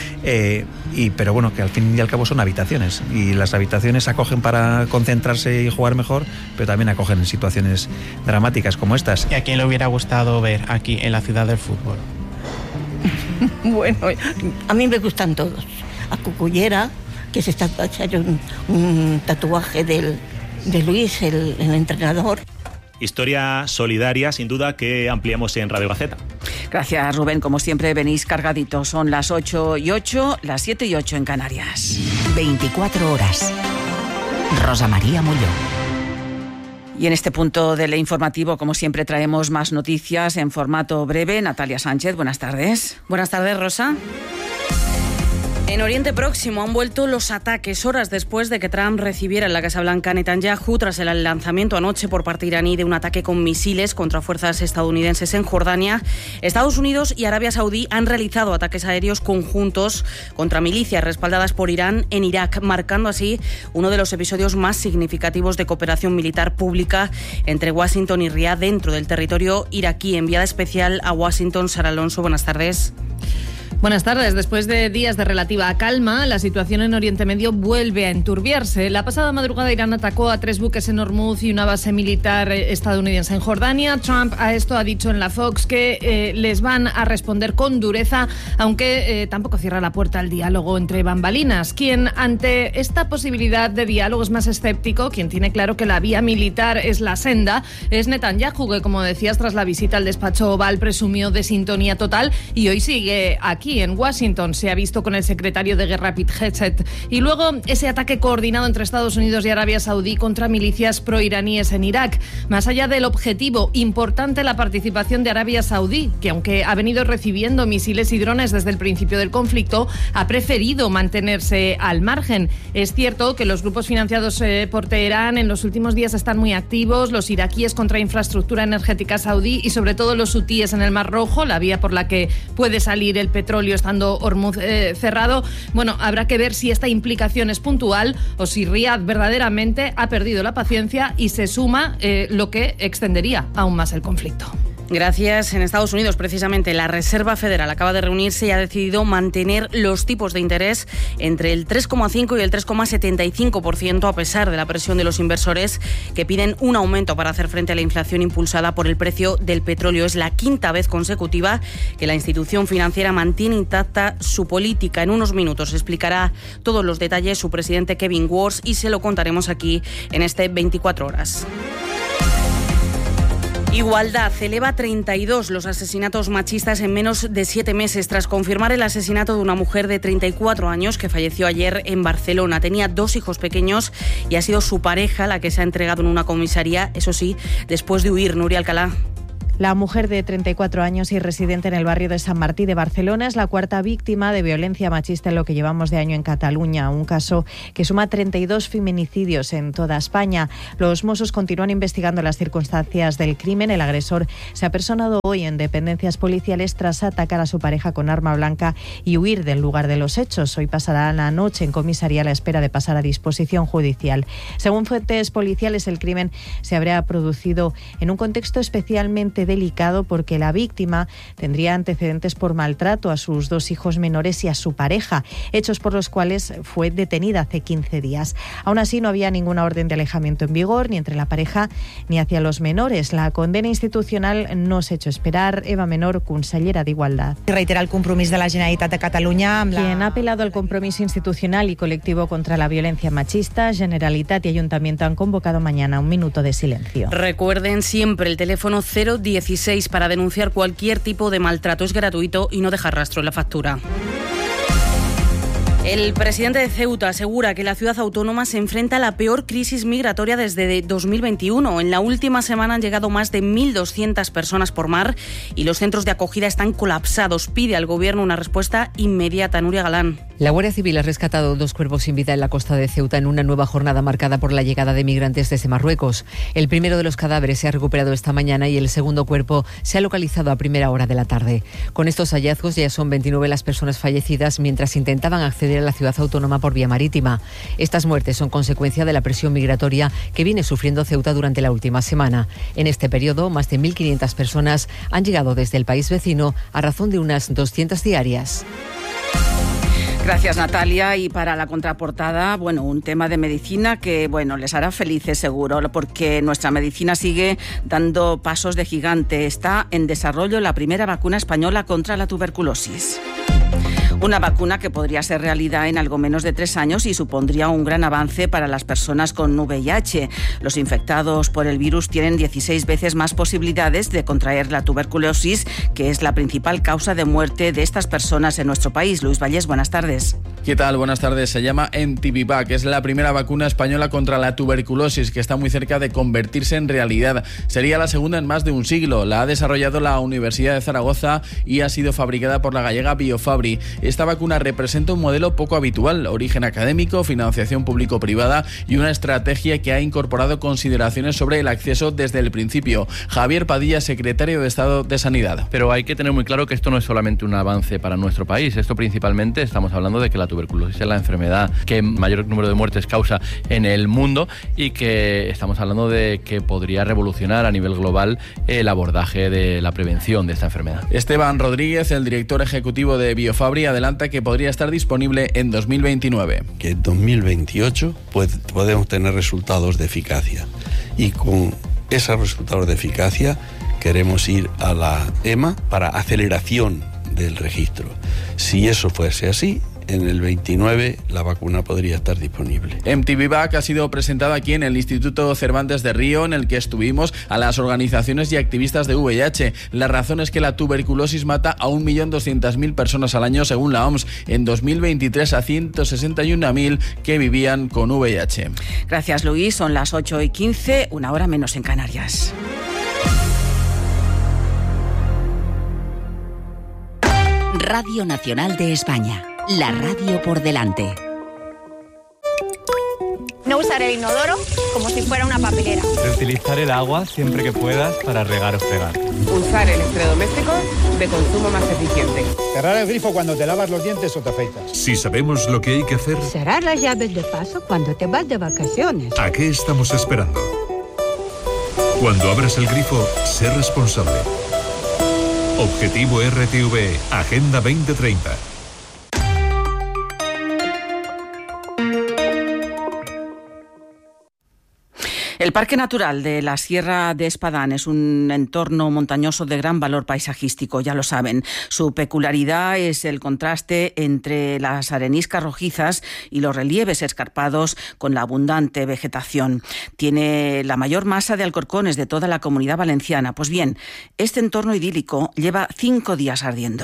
eh, y, pero bueno, que al fin y al cabo son habitaciones y las habitaciones acogen para concentrarse y jugar mejor, pero también acogen en situaciones dramáticas como estas. ¿Y a quién le hubiera gustado ver aquí en la ciudad del fútbol? Bueno, a mí me gustan todos. A Cucullera, que se está haciendo un, un tatuaje del, de Luis, el, el entrenador. Historia solidaria, sin duda, que ampliamos en Radio Gaceta. Gracias, Rubén. Como siempre, venís cargaditos. Son las ocho y ocho, las siete y ocho en Canarias. veinticuatro horas. Rosa María Mulló. Y en este punto del informativo, como siempre, traemos más noticias en formato breve. Natalia Sánchez, buenas tardes. Buenas tardes, Rosa. En Oriente Próximo han vuelto los ataques horas después de que Trump recibiera en la Casa Blanca a Netanyahu tras el lanzamiento anoche por parte iraní de un ataque con misiles contra fuerzas estadounidenses en Jordania. Estados Unidos y Arabia Saudí han realizado ataques aéreos conjuntos contra milicias respaldadas por Irán en Irak, marcando así uno de los episodios más significativos de cooperación militar pública entre Washington y Riad dentro del territorio iraquí. Enviada especial a Washington, Sara Alonso, buenas tardes. Buenas tardes. Después de días de relativa calma, la situación en Oriente Medio vuelve a enturbiarse. La pasada madrugada Irán atacó a tres buques en Hormuz y una base militar estadounidense en Jordania. Trump a esto ha dicho en la Fox que eh, les van a responder con dureza, aunque eh, tampoco cierra la puerta al diálogo entre bambalinas. Quien ante esta posibilidad de diálogo es más escéptico, quien tiene claro que la vía militar es la senda, es Netanyahu, que, como decías, tras la visita al despacho Oval presumió de sintonía total y hoy sigue aquí aquí en Washington. Se ha visto con el secretario de Guerra Pete Hegseth. Y luego ese ataque coordinado entre Estados Unidos y Arabia Saudí contra milicias proiraníes en Irak. Más allá del objetivo, importante la participación de Arabia Saudí, que aunque ha venido recibiendo misiles y drones desde el principio del conflicto, ha preferido mantenerse al margen. Es cierto que los grupos financiados eh, por Teherán en los últimos días están muy activos, los iraquíes contra infraestructura energética saudí y sobre todo los hutíes en el Mar Rojo, la vía por la que puede salir el petróleo estando Hormuz eh, cerrado. Bueno, habrá que ver si esta implicación es puntual o si Riad verdaderamente ha perdido la paciencia y se suma eh, lo que extendería aún más el conflicto. Gracias. En Estados Unidos, precisamente, la Reserva Federal acaba de reunirse y ha decidido mantener los tipos de interés entre el tres coma cinco y el tres coma setenta y cinco por ciento, a pesar de la presión de los inversores que piden un aumento para hacer frente a la inflación impulsada por el precio del petróleo. Es la quinta vez consecutiva que la institución financiera mantiene intacta su política. En unos minutos explicará todos los detalles su presidente Kevin Warsh y se lo contaremos aquí en este veinticuatro horas. Igualdad eleva treinta y dos los asesinatos machistas en menos de siete meses tras confirmar el asesinato de una mujer de treinta y cuatro años que falleció ayer en Barcelona. Tenía dos hijos pequeños y ha sido su pareja la que se ha entregado en una comisaría, eso sí, después de huir. Nuria Alcalá. La mujer de treinta y cuatro años y residente en el barrio de San Martí de Barcelona es la cuarta víctima de violencia machista en lo que llevamos de año en Cataluña, un caso que suma treinta y dos feminicidios en toda España. Los Mossos continúan investigando las circunstancias del crimen. El agresor se ha personado hoy en dependencias policiales tras atacar a su pareja con arma blanca y huir del lugar de los hechos. Hoy pasará la noche en comisaría a la espera de pasar a disposición judicial. Según fuentes policiales, el crimen se habría producido en un contexto especialmente delicado porque la víctima tendría antecedentes por maltrato a sus dos hijos menores y a su pareja, hechos por los cuales fue detenida hace quince días. Aún así, no había ninguna orden de alejamiento en vigor, ni entre la pareja ni hacia los menores. La condena institucional no se ha hecho esperar. Eva Menor, consellera de Igualdad. Reitera el compromiso de la Generalitat de Cataluña. La... Quien ha apelado al compromiso institucional y colectivo contra la violencia machista, Generalitat y Ayuntamiento han convocado mañana un minuto de silencio. Recuerden siempre el teléfono cero dieciséis para denunciar cualquier tipo de maltrato. Es gratuito y no deja rastro en la factura. El presidente de Ceuta asegura que la ciudad autónoma se enfrenta a la peor crisis migratoria desde dos mil veintiuno. En la última semana han llegado más de mil doscientas personas por mar y los centros de acogida están colapsados. Pide al gobierno una respuesta inmediata. Nuria Galán. La Guardia Civil ha rescatado dos cuerpos sin vida en la costa de Ceuta en una nueva jornada marcada por la llegada de migrantes desde Marruecos. El primero de los cadáveres se ha recuperado esta mañana y el segundo cuerpo se ha localizado a primera hora de la tarde. Con estos hallazgos ya son veintinueve las personas fallecidas mientras intentaban acceder a la ciudad autónoma por vía marítima. Estas muertes son consecuencia de la presión migratoria que viene sufriendo Ceuta durante la última semana. En este periodo, más de mil quinientas personas han llegado desde el país vecino a razón de unas doscientas diarias. Gracias, Natalia. Y para la contraportada, bueno, un tema de medicina que, bueno, les hará felices seguro, porque nuestra medicina sigue dando pasos de gigante. Está en desarrollo la primera vacuna española contra la tuberculosis. Una vacuna que podría ser realidad en algo menos de tres años y supondría un gran avance para las personas con V I H. Los infectados por el virus tienen dieciséis veces más posibilidades de contraer la tuberculosis, que es la principal causa de muerte de estas personas en nuestro país. Luis Vallés, buenas tardes. ¿Qué tal? Buenas tardes. Se llama Entivivac. Es la primera vacuna española contra la tuberculosis que está muy cerca de convertirse en realidad. Sería la segunda en más de un siglo. La ha desarrollado la Universidad de Zaragoza y ha sido fabricada por la gallega Biofabri. Esta vacuna representa un modelo poco habitual, origen académico, financiación público-privada y una estrategia que ha incorporado consideraciones sobre el acceso desde el principio. Javier Padilla, secretario de Estado de Sanidad. Pero hay que tener muy claro que esto no es solamente un avance para nuestro país. Esto principalmente estamos hablando de que la tuberculosis es la enfermedad que mayor número de muertes causa en el mundo y que estamos hablando de que podría revolucionar a nivel global el abordaje de la prevención de esta enfermedad. Esteban Rodríguez, el director ejecutivo de Biofabri, adelanta que podría estar disponible en dos mil veintinueve. Que en dos mil veintiocho pues, podemos tener resultados de eficacia y con esos resultados de eficacia queremos ir a la E M A para aceleración del registro. Si eso fuese así, en el veintinueve la vacuna podría estar disponible. mTVBac ha sido presentada aquí en el Instituto Cervantes de Río, en el que estuvimos a las organizaciones y activistas de V I H. La razón es que la tuberculosis mata a un millón doscientas mil personas al año según la O M S. En dos mil veintitrés a ciento sesenta y una mil que vivían con V I H. Gracias, Luis. Son las ocho y quince, una hora menos en Canarias. Radio Nacional de España, la radio por delante. No usar el inodoro como si fuera una papelera. Reutilizar el agua siempre que puedas para regar o fregar. Usar electrodomésticos de consumo más eficiente. Cerrar el grifo cuando te lavas los dientes o te afeitas. Si sabemos lo que hay que hacer... Cerrar las llaves de paso cuando te vas de vacaciones. ¿A qué estamos esperando? Cuando abras el grifo, sé responsable. Objetivo R T V E, Agenda veinte treinta. El Parque Natural de la Sierra de Espadán es un entorno montañoso de gran valor paisajístico, ya lo saben. Su peculiaridad es el contraste entre las areniscas rojizas y los relieves escarpados con la abundante vegetación. Tiene la mayor masa de alcorcones de toda la Comunidad Valenciana. Pues bien, este entorno idílico lleva cinco días ardiendo.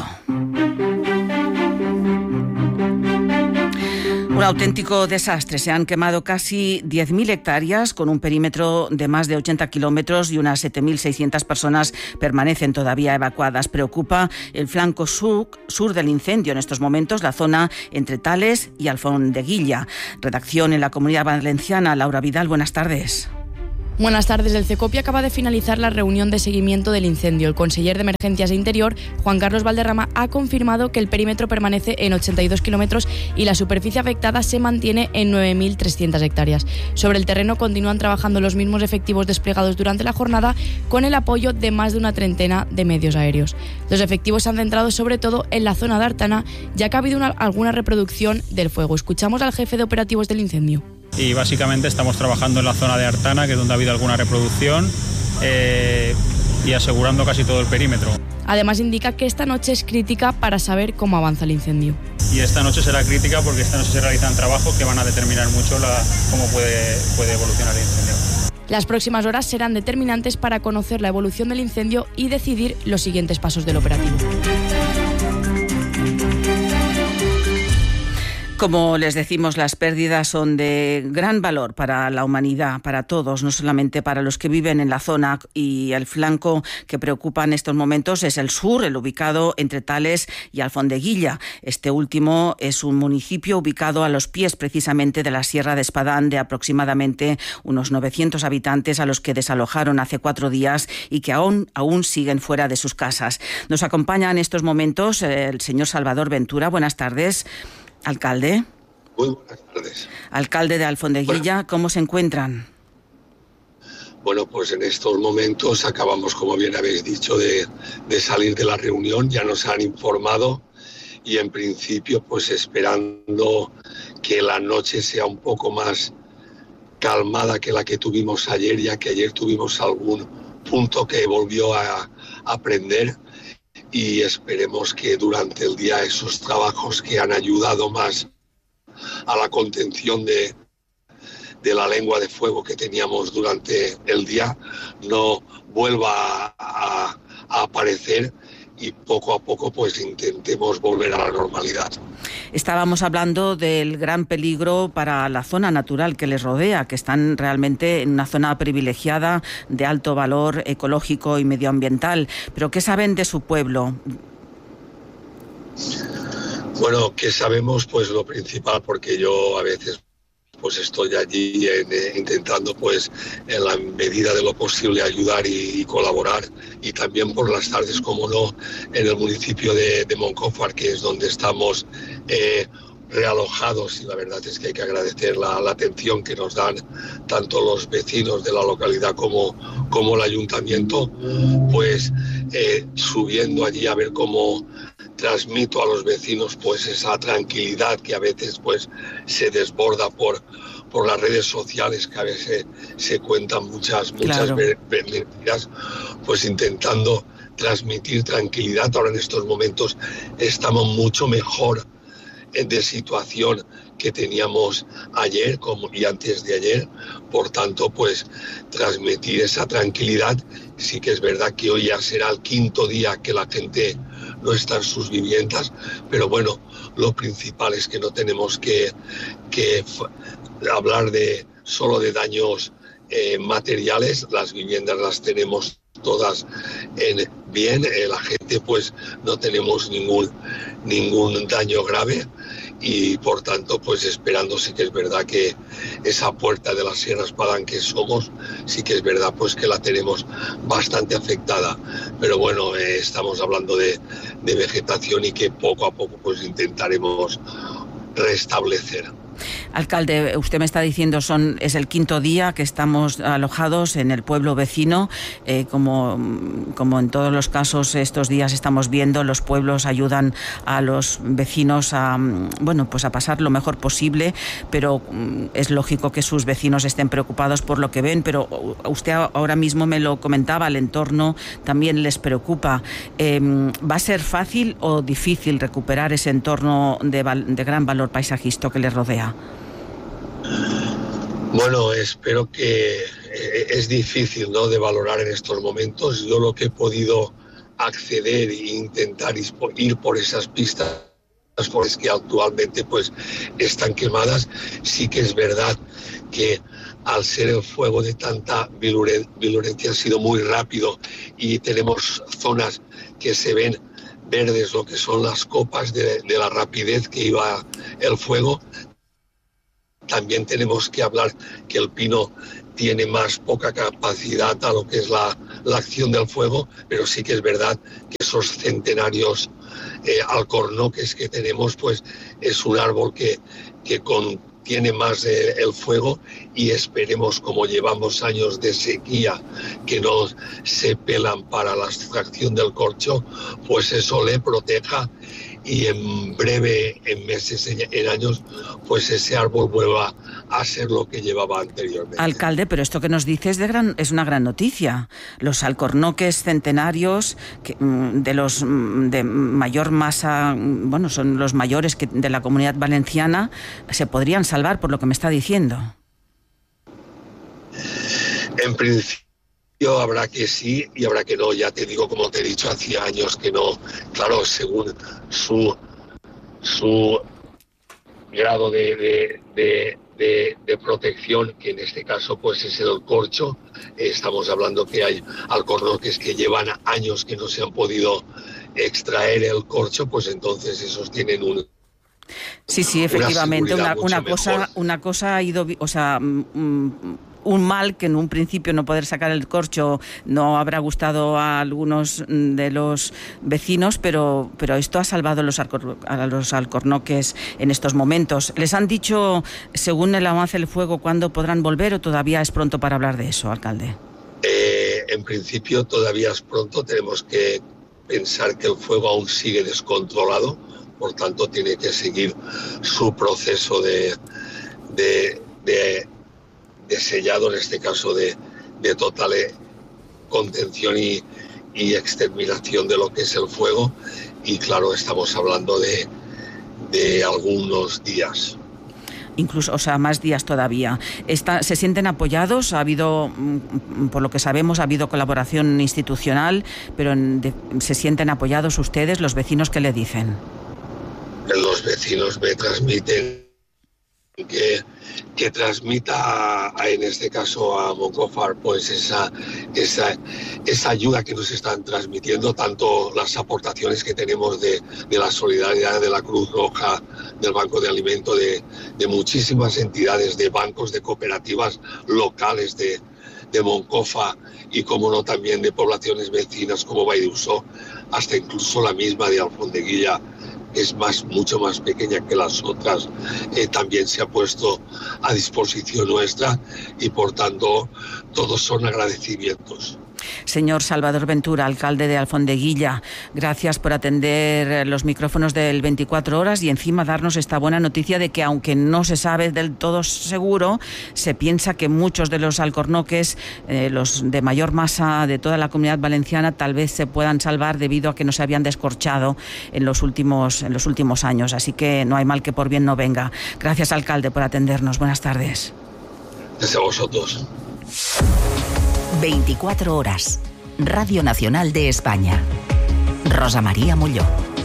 Un auténtico desastre. Se han quemado casi diez mil hectáreas con un perímetro de más de ochenta kilómetros y unas siete mil seiscientas personas permanecen todavía evacuadas. Preocupa el flanco sur, sur del incendio en estos momentos, la zona entre Tales y Alfondeguilla. Redacción en la Comunidad Valenciana. Laura Vidal, buenas tardes. Buenas tardes. El CECOPI acaba de finalizar la reunión de seguimiento del incendio. El conseller de Emergencias e Interior, Juan Carlos Valderrama, ha confirmado que el perímetro permanece en ochenta y dos kilómetros y la superficie afectada se mantiene en nueve mil trescientas hectáreas. Sobre el terreno continúan trabajando los mismos efectivos desplegados durante la jornada con el apoyo de más de una treintena de medios aéreos. Los efectivos se han centrado sobre todo en la zona de Artana, ya que ha habido una, alguna reproducción del fuego. Escuchamos al jefe de operativos del incendio. Y básicamente estamos trabajando en la zona de Artana, que es donde ha habido alguna reproducción, eh, y asegurando casi todo el perímetro. Además indica que esta noche es crítica para saber cómo avanza el incendio. Y esta noche será crítica porque esta noche se realizan trabajos que van a determinar mucho la, cómo puede, puede evolucionar el incendio. Las próximas horas serán determinantes para conocer la evolución del incendio y decidir los siguientes pasos del operativo. Como les decimos, las pérdidas son de gran valor para la humanidad, para todos, no solamente para los que viven en la zona, y el flanco que preocupa en estos momentos es el sur, el ubicado entre Tales y Alfondeguilla. Este último es un municipio ubicado a los pies precisamente de la Sierra de Espadán, de aproximadamente unos novecientos habitantes a los que desalojaron hace cuatro días y que aún, aún siguen fuera de sus casas. Nos acompaña en estos momentos el señor Salvador Ventura. Buenas tardes. Alcalde. Muy buenas tardes. Alcalde de Alfondeguilla, bueno, ¿cómo se encuentran? Bueno, pues en estos momentos acabamos, como bien habéis dicho, de, de salir de la reunión. Ya nos han informado y en principio pues esperando que la noche sea un poco más calmada que la que tuvimos ayer, ya que ayer tuvimos algún punto que volvió a, a prender. Y esperemos que durante el día esos trabajos que han ayudado más a la contención de, de la lengua de fuego que teníamos durante el día no vuelva a, a, a aparecer y poco a poco pues intentemos volver a la normalidad. Estábamos hablando del gran peligro para la zona natural que les rodea, que están realmente en una zona privilegiada de alto valor ecológico y medioambiental. ¿Pero qué saben de su pueblo? Bueno, ¿qué sabemos? Pues lo principal, porque yo a veces pues estoy allí en, eh, intentando pues en la medida de lo posible ayudar y, y colaborar, y también por las tardes, como no, en el municipio de, de Moncófar, que es donde estamos eh, realojados, y la verdad es que hay que agradecer la, la atención que nos dan tanto los vecinos de la localidad como, como el ayuntamiento, pues eh, subiendo allí a ver cómo transmito a los vecinos pues esa tranquilidad que a veces pues se desborda por, por las redes sociales, que a veces se cuentan muchas, muchas Claro. mentiras, pues intentando transmitir tranquilidad. Ahora en estos momentos estamos mucho mejor de situación que teníamos ayer como y antes de ayer. Por tanto, pues transmitir esa tranquilidad. Sí que es verdad que hoy ya será el quinto día que la gente no está en sus viviendas, pero bueno, lo principal es que no tenemos que, que hablar de solo de daños eh, materiales. Las viviendas las tenemos todas en bien, eh, la gente pues no tenemos ningún ningún daño grave, y por tanto pues esperando. Sí que es verdad que esa puerta de las Sierras Palanques somos, sí que es verdad pues que la tenemos bastante afectada, pero bueno, eh, estamos hablando de, de vegetación y que poco a poco pues intentaremos restablecer. Alcalde, usted me está diciendo son es el quinto día que estamos alojados en el pueblo vecino. Eh, como, como en todos los casos estos días estamos viendo, los pueblos ayudan a los vecinos a, bueno, pues a pasar lo mejor posible, pero es lógico que sus vecinos estén preocupados por lo que ven, pero usted ahora mismo me lo comentaba, el entorno también les preocupa. Eh, ¿Va a ser fácil o difícil recuperar ese entorno de, de gran valor paisajístico que les rodea? Bueno, espero que es difícil, ¿no?, de valorar en estos momentos. Yo lo que he podido acceder e intentar ir por esas pistas pues, que actualmente pues están quemadas. Sí que es verdad que al ser el fuego de tanta virulencia ha sido muy rápido y tenemos zonas que se ven verdes, lo que son las copas de, de la rapidez que iba el fuego. También tenemos que hablar que el pino tiene más poca capacidad a lo que es la, la acción del fuego, pero sí que es verdad que esos centenarios eh, alcornoques que tenemos, pues es un árbol que, que contiene más eh, el fuego, y esperemos, como llevamos años de sequía que no se pelan para la extracción del corcho, pues eso le proteja y en breve, en meses, en años, pues ese árbol vuelva a ser lo que llevaba anteriormente. Alcalde, pero esto que nos dice es, de gran, es una gran noticia. Los alcornoques centenarios que, de los de mayor masa, bueno, son los mayores que de la Comunidad Valenciana, se podrían salvar por lo que me está diciendo. En principio habrá que sí y habrá que no. Ya te digo, como te he dicho, hacía años que no. Claro, según su su grado de, de, de, de, de protección, que en este caso pues es el corcho. Eh, estamos hablando que hay alcornoques que llevan años que no se han podido extraer el corcho, pues entonces esos tienen un Sí, sí, efectivamente, una, una, una cosa, una cosa ha ido, o sea, un mal que en un principio no poder sacar el corcho no habrá gustado a algunos de los vecinos, pero, pero esto ha salvado los alcor, a los alcornoques en estos momentos. ¿Les han dicho, según el avance del fuego, cuándo podrán volver o todavía es pronto para hablar de eso, alcalde? Eh, en principio todavía es pronto, tenemos que pensar que el fuego aún sigue descontrolado. Por tanto, tiene que seguir su proceso de, de, de, de sellado, en este caso de, de total contención y, y exterminación de lo que es el fuego. Y claro, estamos hablando de, de algunos días. Incluso, o sea, más días todavía. Está, ¿Se sienten apoyados? Ha habido, por lo que sabemos, ha habido colaboración institucional, pero de, ¿se sienten apoyados ustedes, los vecinos? ¿Qué le dicen? Los vecinos me transmiten que, que transmita a, a, en este caso a Moncofar, pues esa, esa, esa ayuda que nos están transmitiendo, tanto las aportaciones que tenemos de, de la solidaridad de la Cruz Roja, del Banco de Alimento, de, de muchísimas entidades, de bancos, de cooperativas locales de, de Moncofa, y como no también de poblaciones vecinas como Valldeusó, hasta incluso la misma de Alfondeguilla, es más, mucho más pequeña que las otras, eh, también se ha puesto a disposición nuestra, y por tanto todos son agradecimientos. Señor Salvador Ventura, alcalde de Alfondeguilla, gracias por atender los micrófonos del veinticuatro horas y encima darnos esta buena noticia de que, aunque no se sabe del todo seguro, se piensa que muchos de los alcornoques, eh, los de mayor masa de toda la Comunidad Valenciana, tal vez se puedan salvar debido a que no se habían descorchado en los últimos, en los últimos años. Así que no hay mal que por bien no venga. Gracias, alcalde, por atendernos. Buenas tardes. Gracias a vosotros. veinticuatro horas. Radio Nacional de España. Rosa María Molló.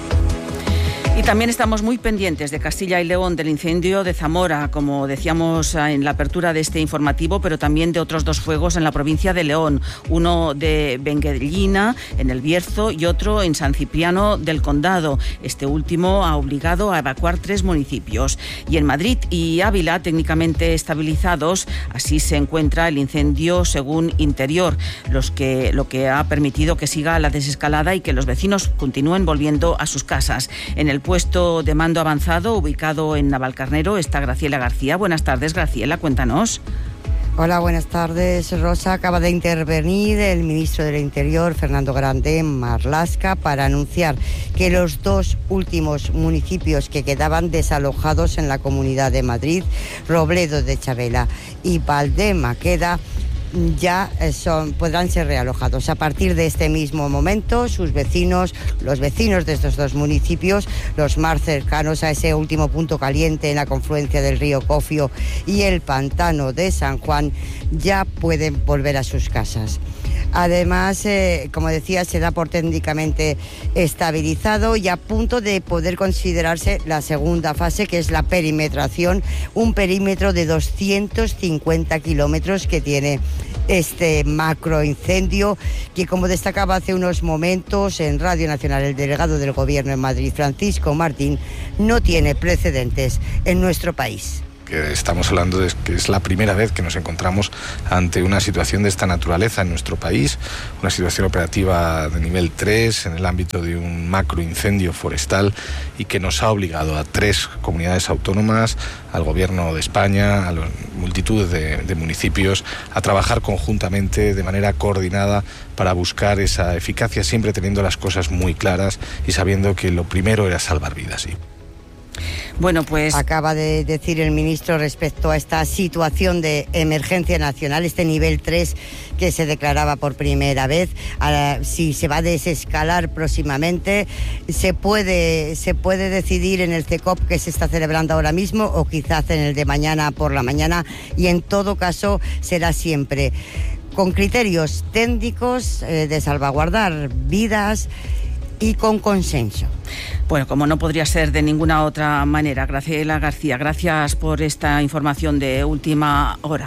Y también estamos muy pendientes de Castilla y León, del incendio de Zamora, como decíamos en la apertura de este informativo, pero también de otros dos fuegos en la provincia de León, uno de Benguellina, en el Bierzo, y otro en San Cipriano del Condado. Este último ha obligado a evacuar tres municipios. Y en Madrid y Ávila, técnicamente estabilizados, así se encuentra el incendio según Interior, los que, lo que ha permitido que siga la desescalada y que los vecinos continúen volviendo a sus casas. En el puesto de mando avanzado, ubicado en Navalcarnero, está Graciela García. Buenas tardes, Graciela, cuéntanos. Hola, buenas tardes, Rosa. Acaba de intervenir el ministro del Interior, Fernando Grande Marlaska, para anunciar que los dos últimos municipios que quedaban desalojados en la Comunidad de Madrid, Robledo de Chavela y Valdemaqueda, ya son, podrán ser realojados. A partir de este mismo momento, sus vecinos, los vecinos de estos dos municipios, los más cercanos a ese último punto caliente en la confluencia del río Cofio y el pantano de San Juan, ya pueden volver a sus casas. Además, eh, como decía, se da por técnicamente estabilizado y a punto de poder considerarse la segunda fase, que es la perimetración, un perímetro de doscientos cincuenta kilómetros que tiene este macroincendio, que, como destacaba hace unos momentos en Radio Nacional el delegado del Gobierno en Madrid, Francisco Martín, no tiene precedentes en nuestro país. Estamos hablando de que es la primera vez que nos encontramos ante una situación de esta naturaleza en nuestro país, una situación operativa de nivel tres en el ámbito de un macroincendio forestal, y que nos ha obligado a tres comunidades autónomas, al Gobierno de España, a las multitudes de, de municipios, a trabajar conjuntamente de manera coordinada para buscar esa eficacia, siempre teniendo las cosas muy claras y sabiendo que lo primero era salvar vidas. ¿Sí? Bueno, pues acaba de decir el ministro respecto a esta situación de emergencia nacional, este nivel tres que se declaraba por primera vez. Ahora, si se va a desescalar próximamente, se puede, se puede decidir en el CECOP que se está celebrando ahora mismo, o quizás en el de mañana por la mañana, y en todo caso será siempre con criterios técnicos eh, de salvaguardar vidas y con consenso. Bueno, como no podría ser de ninguna otra manera. Graciela García, gracias por esta información de última hora.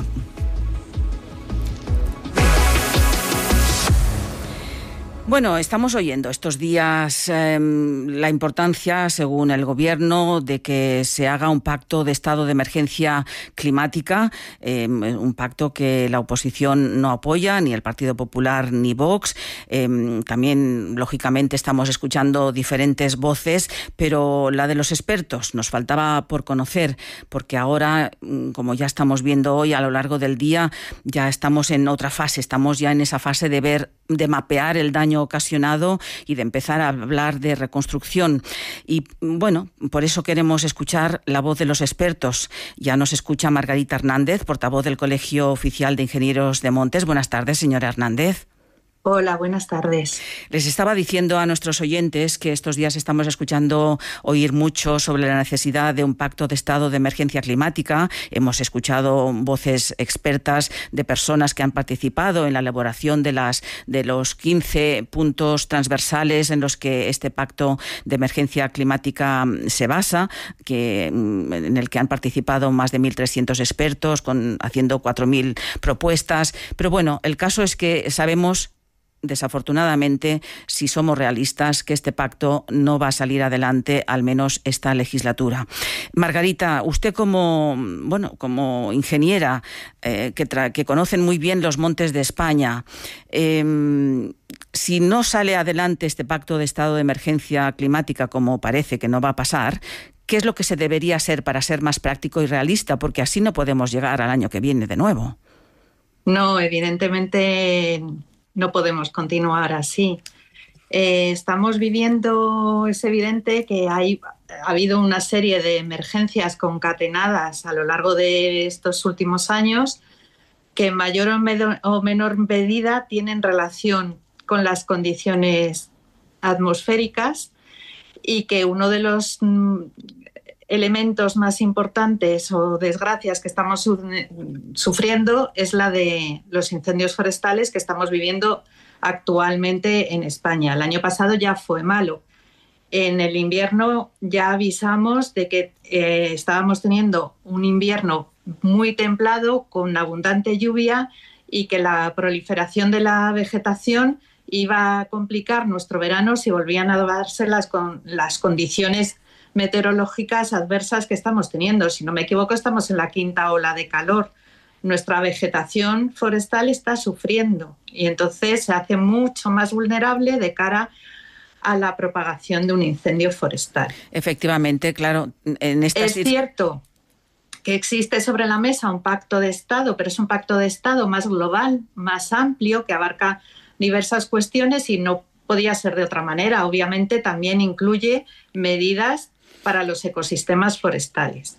Bueno, estamos oyendo estos días eh, la importancia, según el Gobierno, de que se haga un pacto de estado de emergencia climática, eh, un pacto que la oposición no apoya, ni el Partido Popular ni Vox. Eh, también, lógicamente, estamos escuchando diferentes voces, pero la de los expertos nos faltaba por conocer, porque ahora, como ya estamos viendo hoy a lo largo del día, ya estamos en otra fase, estamos ya en esa fase de ver, de mapear el daño ocasionado y de empezar a hablar de reconstrucción. Y bueno, por eso queremos escuchar la voz de los expertos. Ya nos escucha Margarita Hernández, portavoz del Colegio Oficial de Ingenieros de Montes. Buenas tardes, señora Hernández. Hola, buenas tardes. Les estaba diciendo a nuestros oyentes que estos días estamos escuchando oír mucho sobre la necesidad de un pacto de estado de emergencia climática. Hemos escuchado voces expertas de personas que han participado en la elaboración de las de los quince puntos transversales en los que este pacto de emergencia climática se basa, que en el que han participado más de mil trescientos expertos, con haciendo cuatro mil propuestas. Pero bueno, el caso es que sabemos, desafortunadamente, si somos realistas, que este pacto no va a salir adelante, al menos esta legislatura. Margarita, usted como bueno como ingeniera eh, que, tra- que conocen muy bien los montes de España, eh, si no sale adelante este pacto de estado de emergencia climática, como parece que no va a pasar, ¿qué es lo que se debería hacer para ser más práctico y realista? Porque así no podemos llegar al año que viene de nuevo. No, evidentemente no podemos continuar así. Eh, estamos viviendo, es evidente que hay, ha habido una serie de emergencias concatenadas a lo largo de estos últimos años que en mayor o, med- o menor medida tienen relación con las condiciones atmosféricas y que uno de los mm, elementos más importantes o desgracias que estamos su- sufriendo es la de los incendios forestales que estamos viviendo actualmente en España. El año pasado ya fue malo. En el invierno ya avisamos de que eh, estábamos teniendo un invierno muy templado con abundante lluvia y que la proliferación de la vegetación iba a complicar nuestro verano si volvían a darse las, con, las condiciones meteorológicas adversas que estamos teniendo. Si no me equivoco, estamos en la quinta ola de calor. Nuestra vegetación forestal está sufriendo y entonces se hace mucho más vulnerable de cara a la propagación de un incendio forestal. Efectivamente, claro. En esta es cierto que existe sobre la mesa un pacto de Estado, pero es un pacto de Estado más global, más amplio, que abarca diversas cuestiones y no podía ser de otra manera. Obviamente también incluye medidas para los ecosistemas forestales.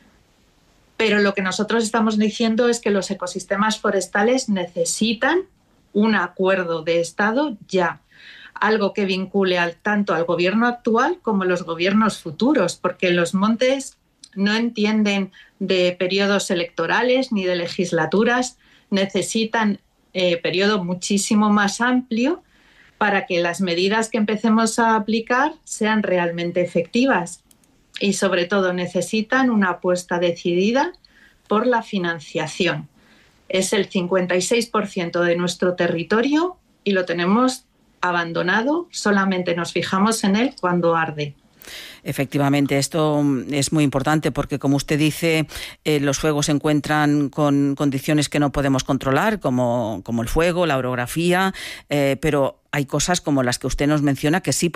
Pero lo que nosotros estamos diciendo es que los ecosistemas forestales necesitan un acuerdo de Estado ya, algo que vincule al, tanto al gobierno actual como a los gobiernos futuros, porque los montes no entienden de periodos electorales ni de legislaturas, necesitan eh, periodo muchísimo más amplio para que las medidas que empecemos a aplicar sean realmente efectivas. Y sobre todo necesitan una apuesta decidida por la financiación. Es el cincuenta y seis por ciento de nuestro territorio y lo tenemos abandonado, solamente nos fijamos en él cuando arde. Efectivamente, esto es muy importante porque, como usted dice, eh, los fuegos se encuentran con condiciones que no podemos controlar, como, como el fuego, la orografía, eh, pero hay cosas como las que usted nos menciona que sí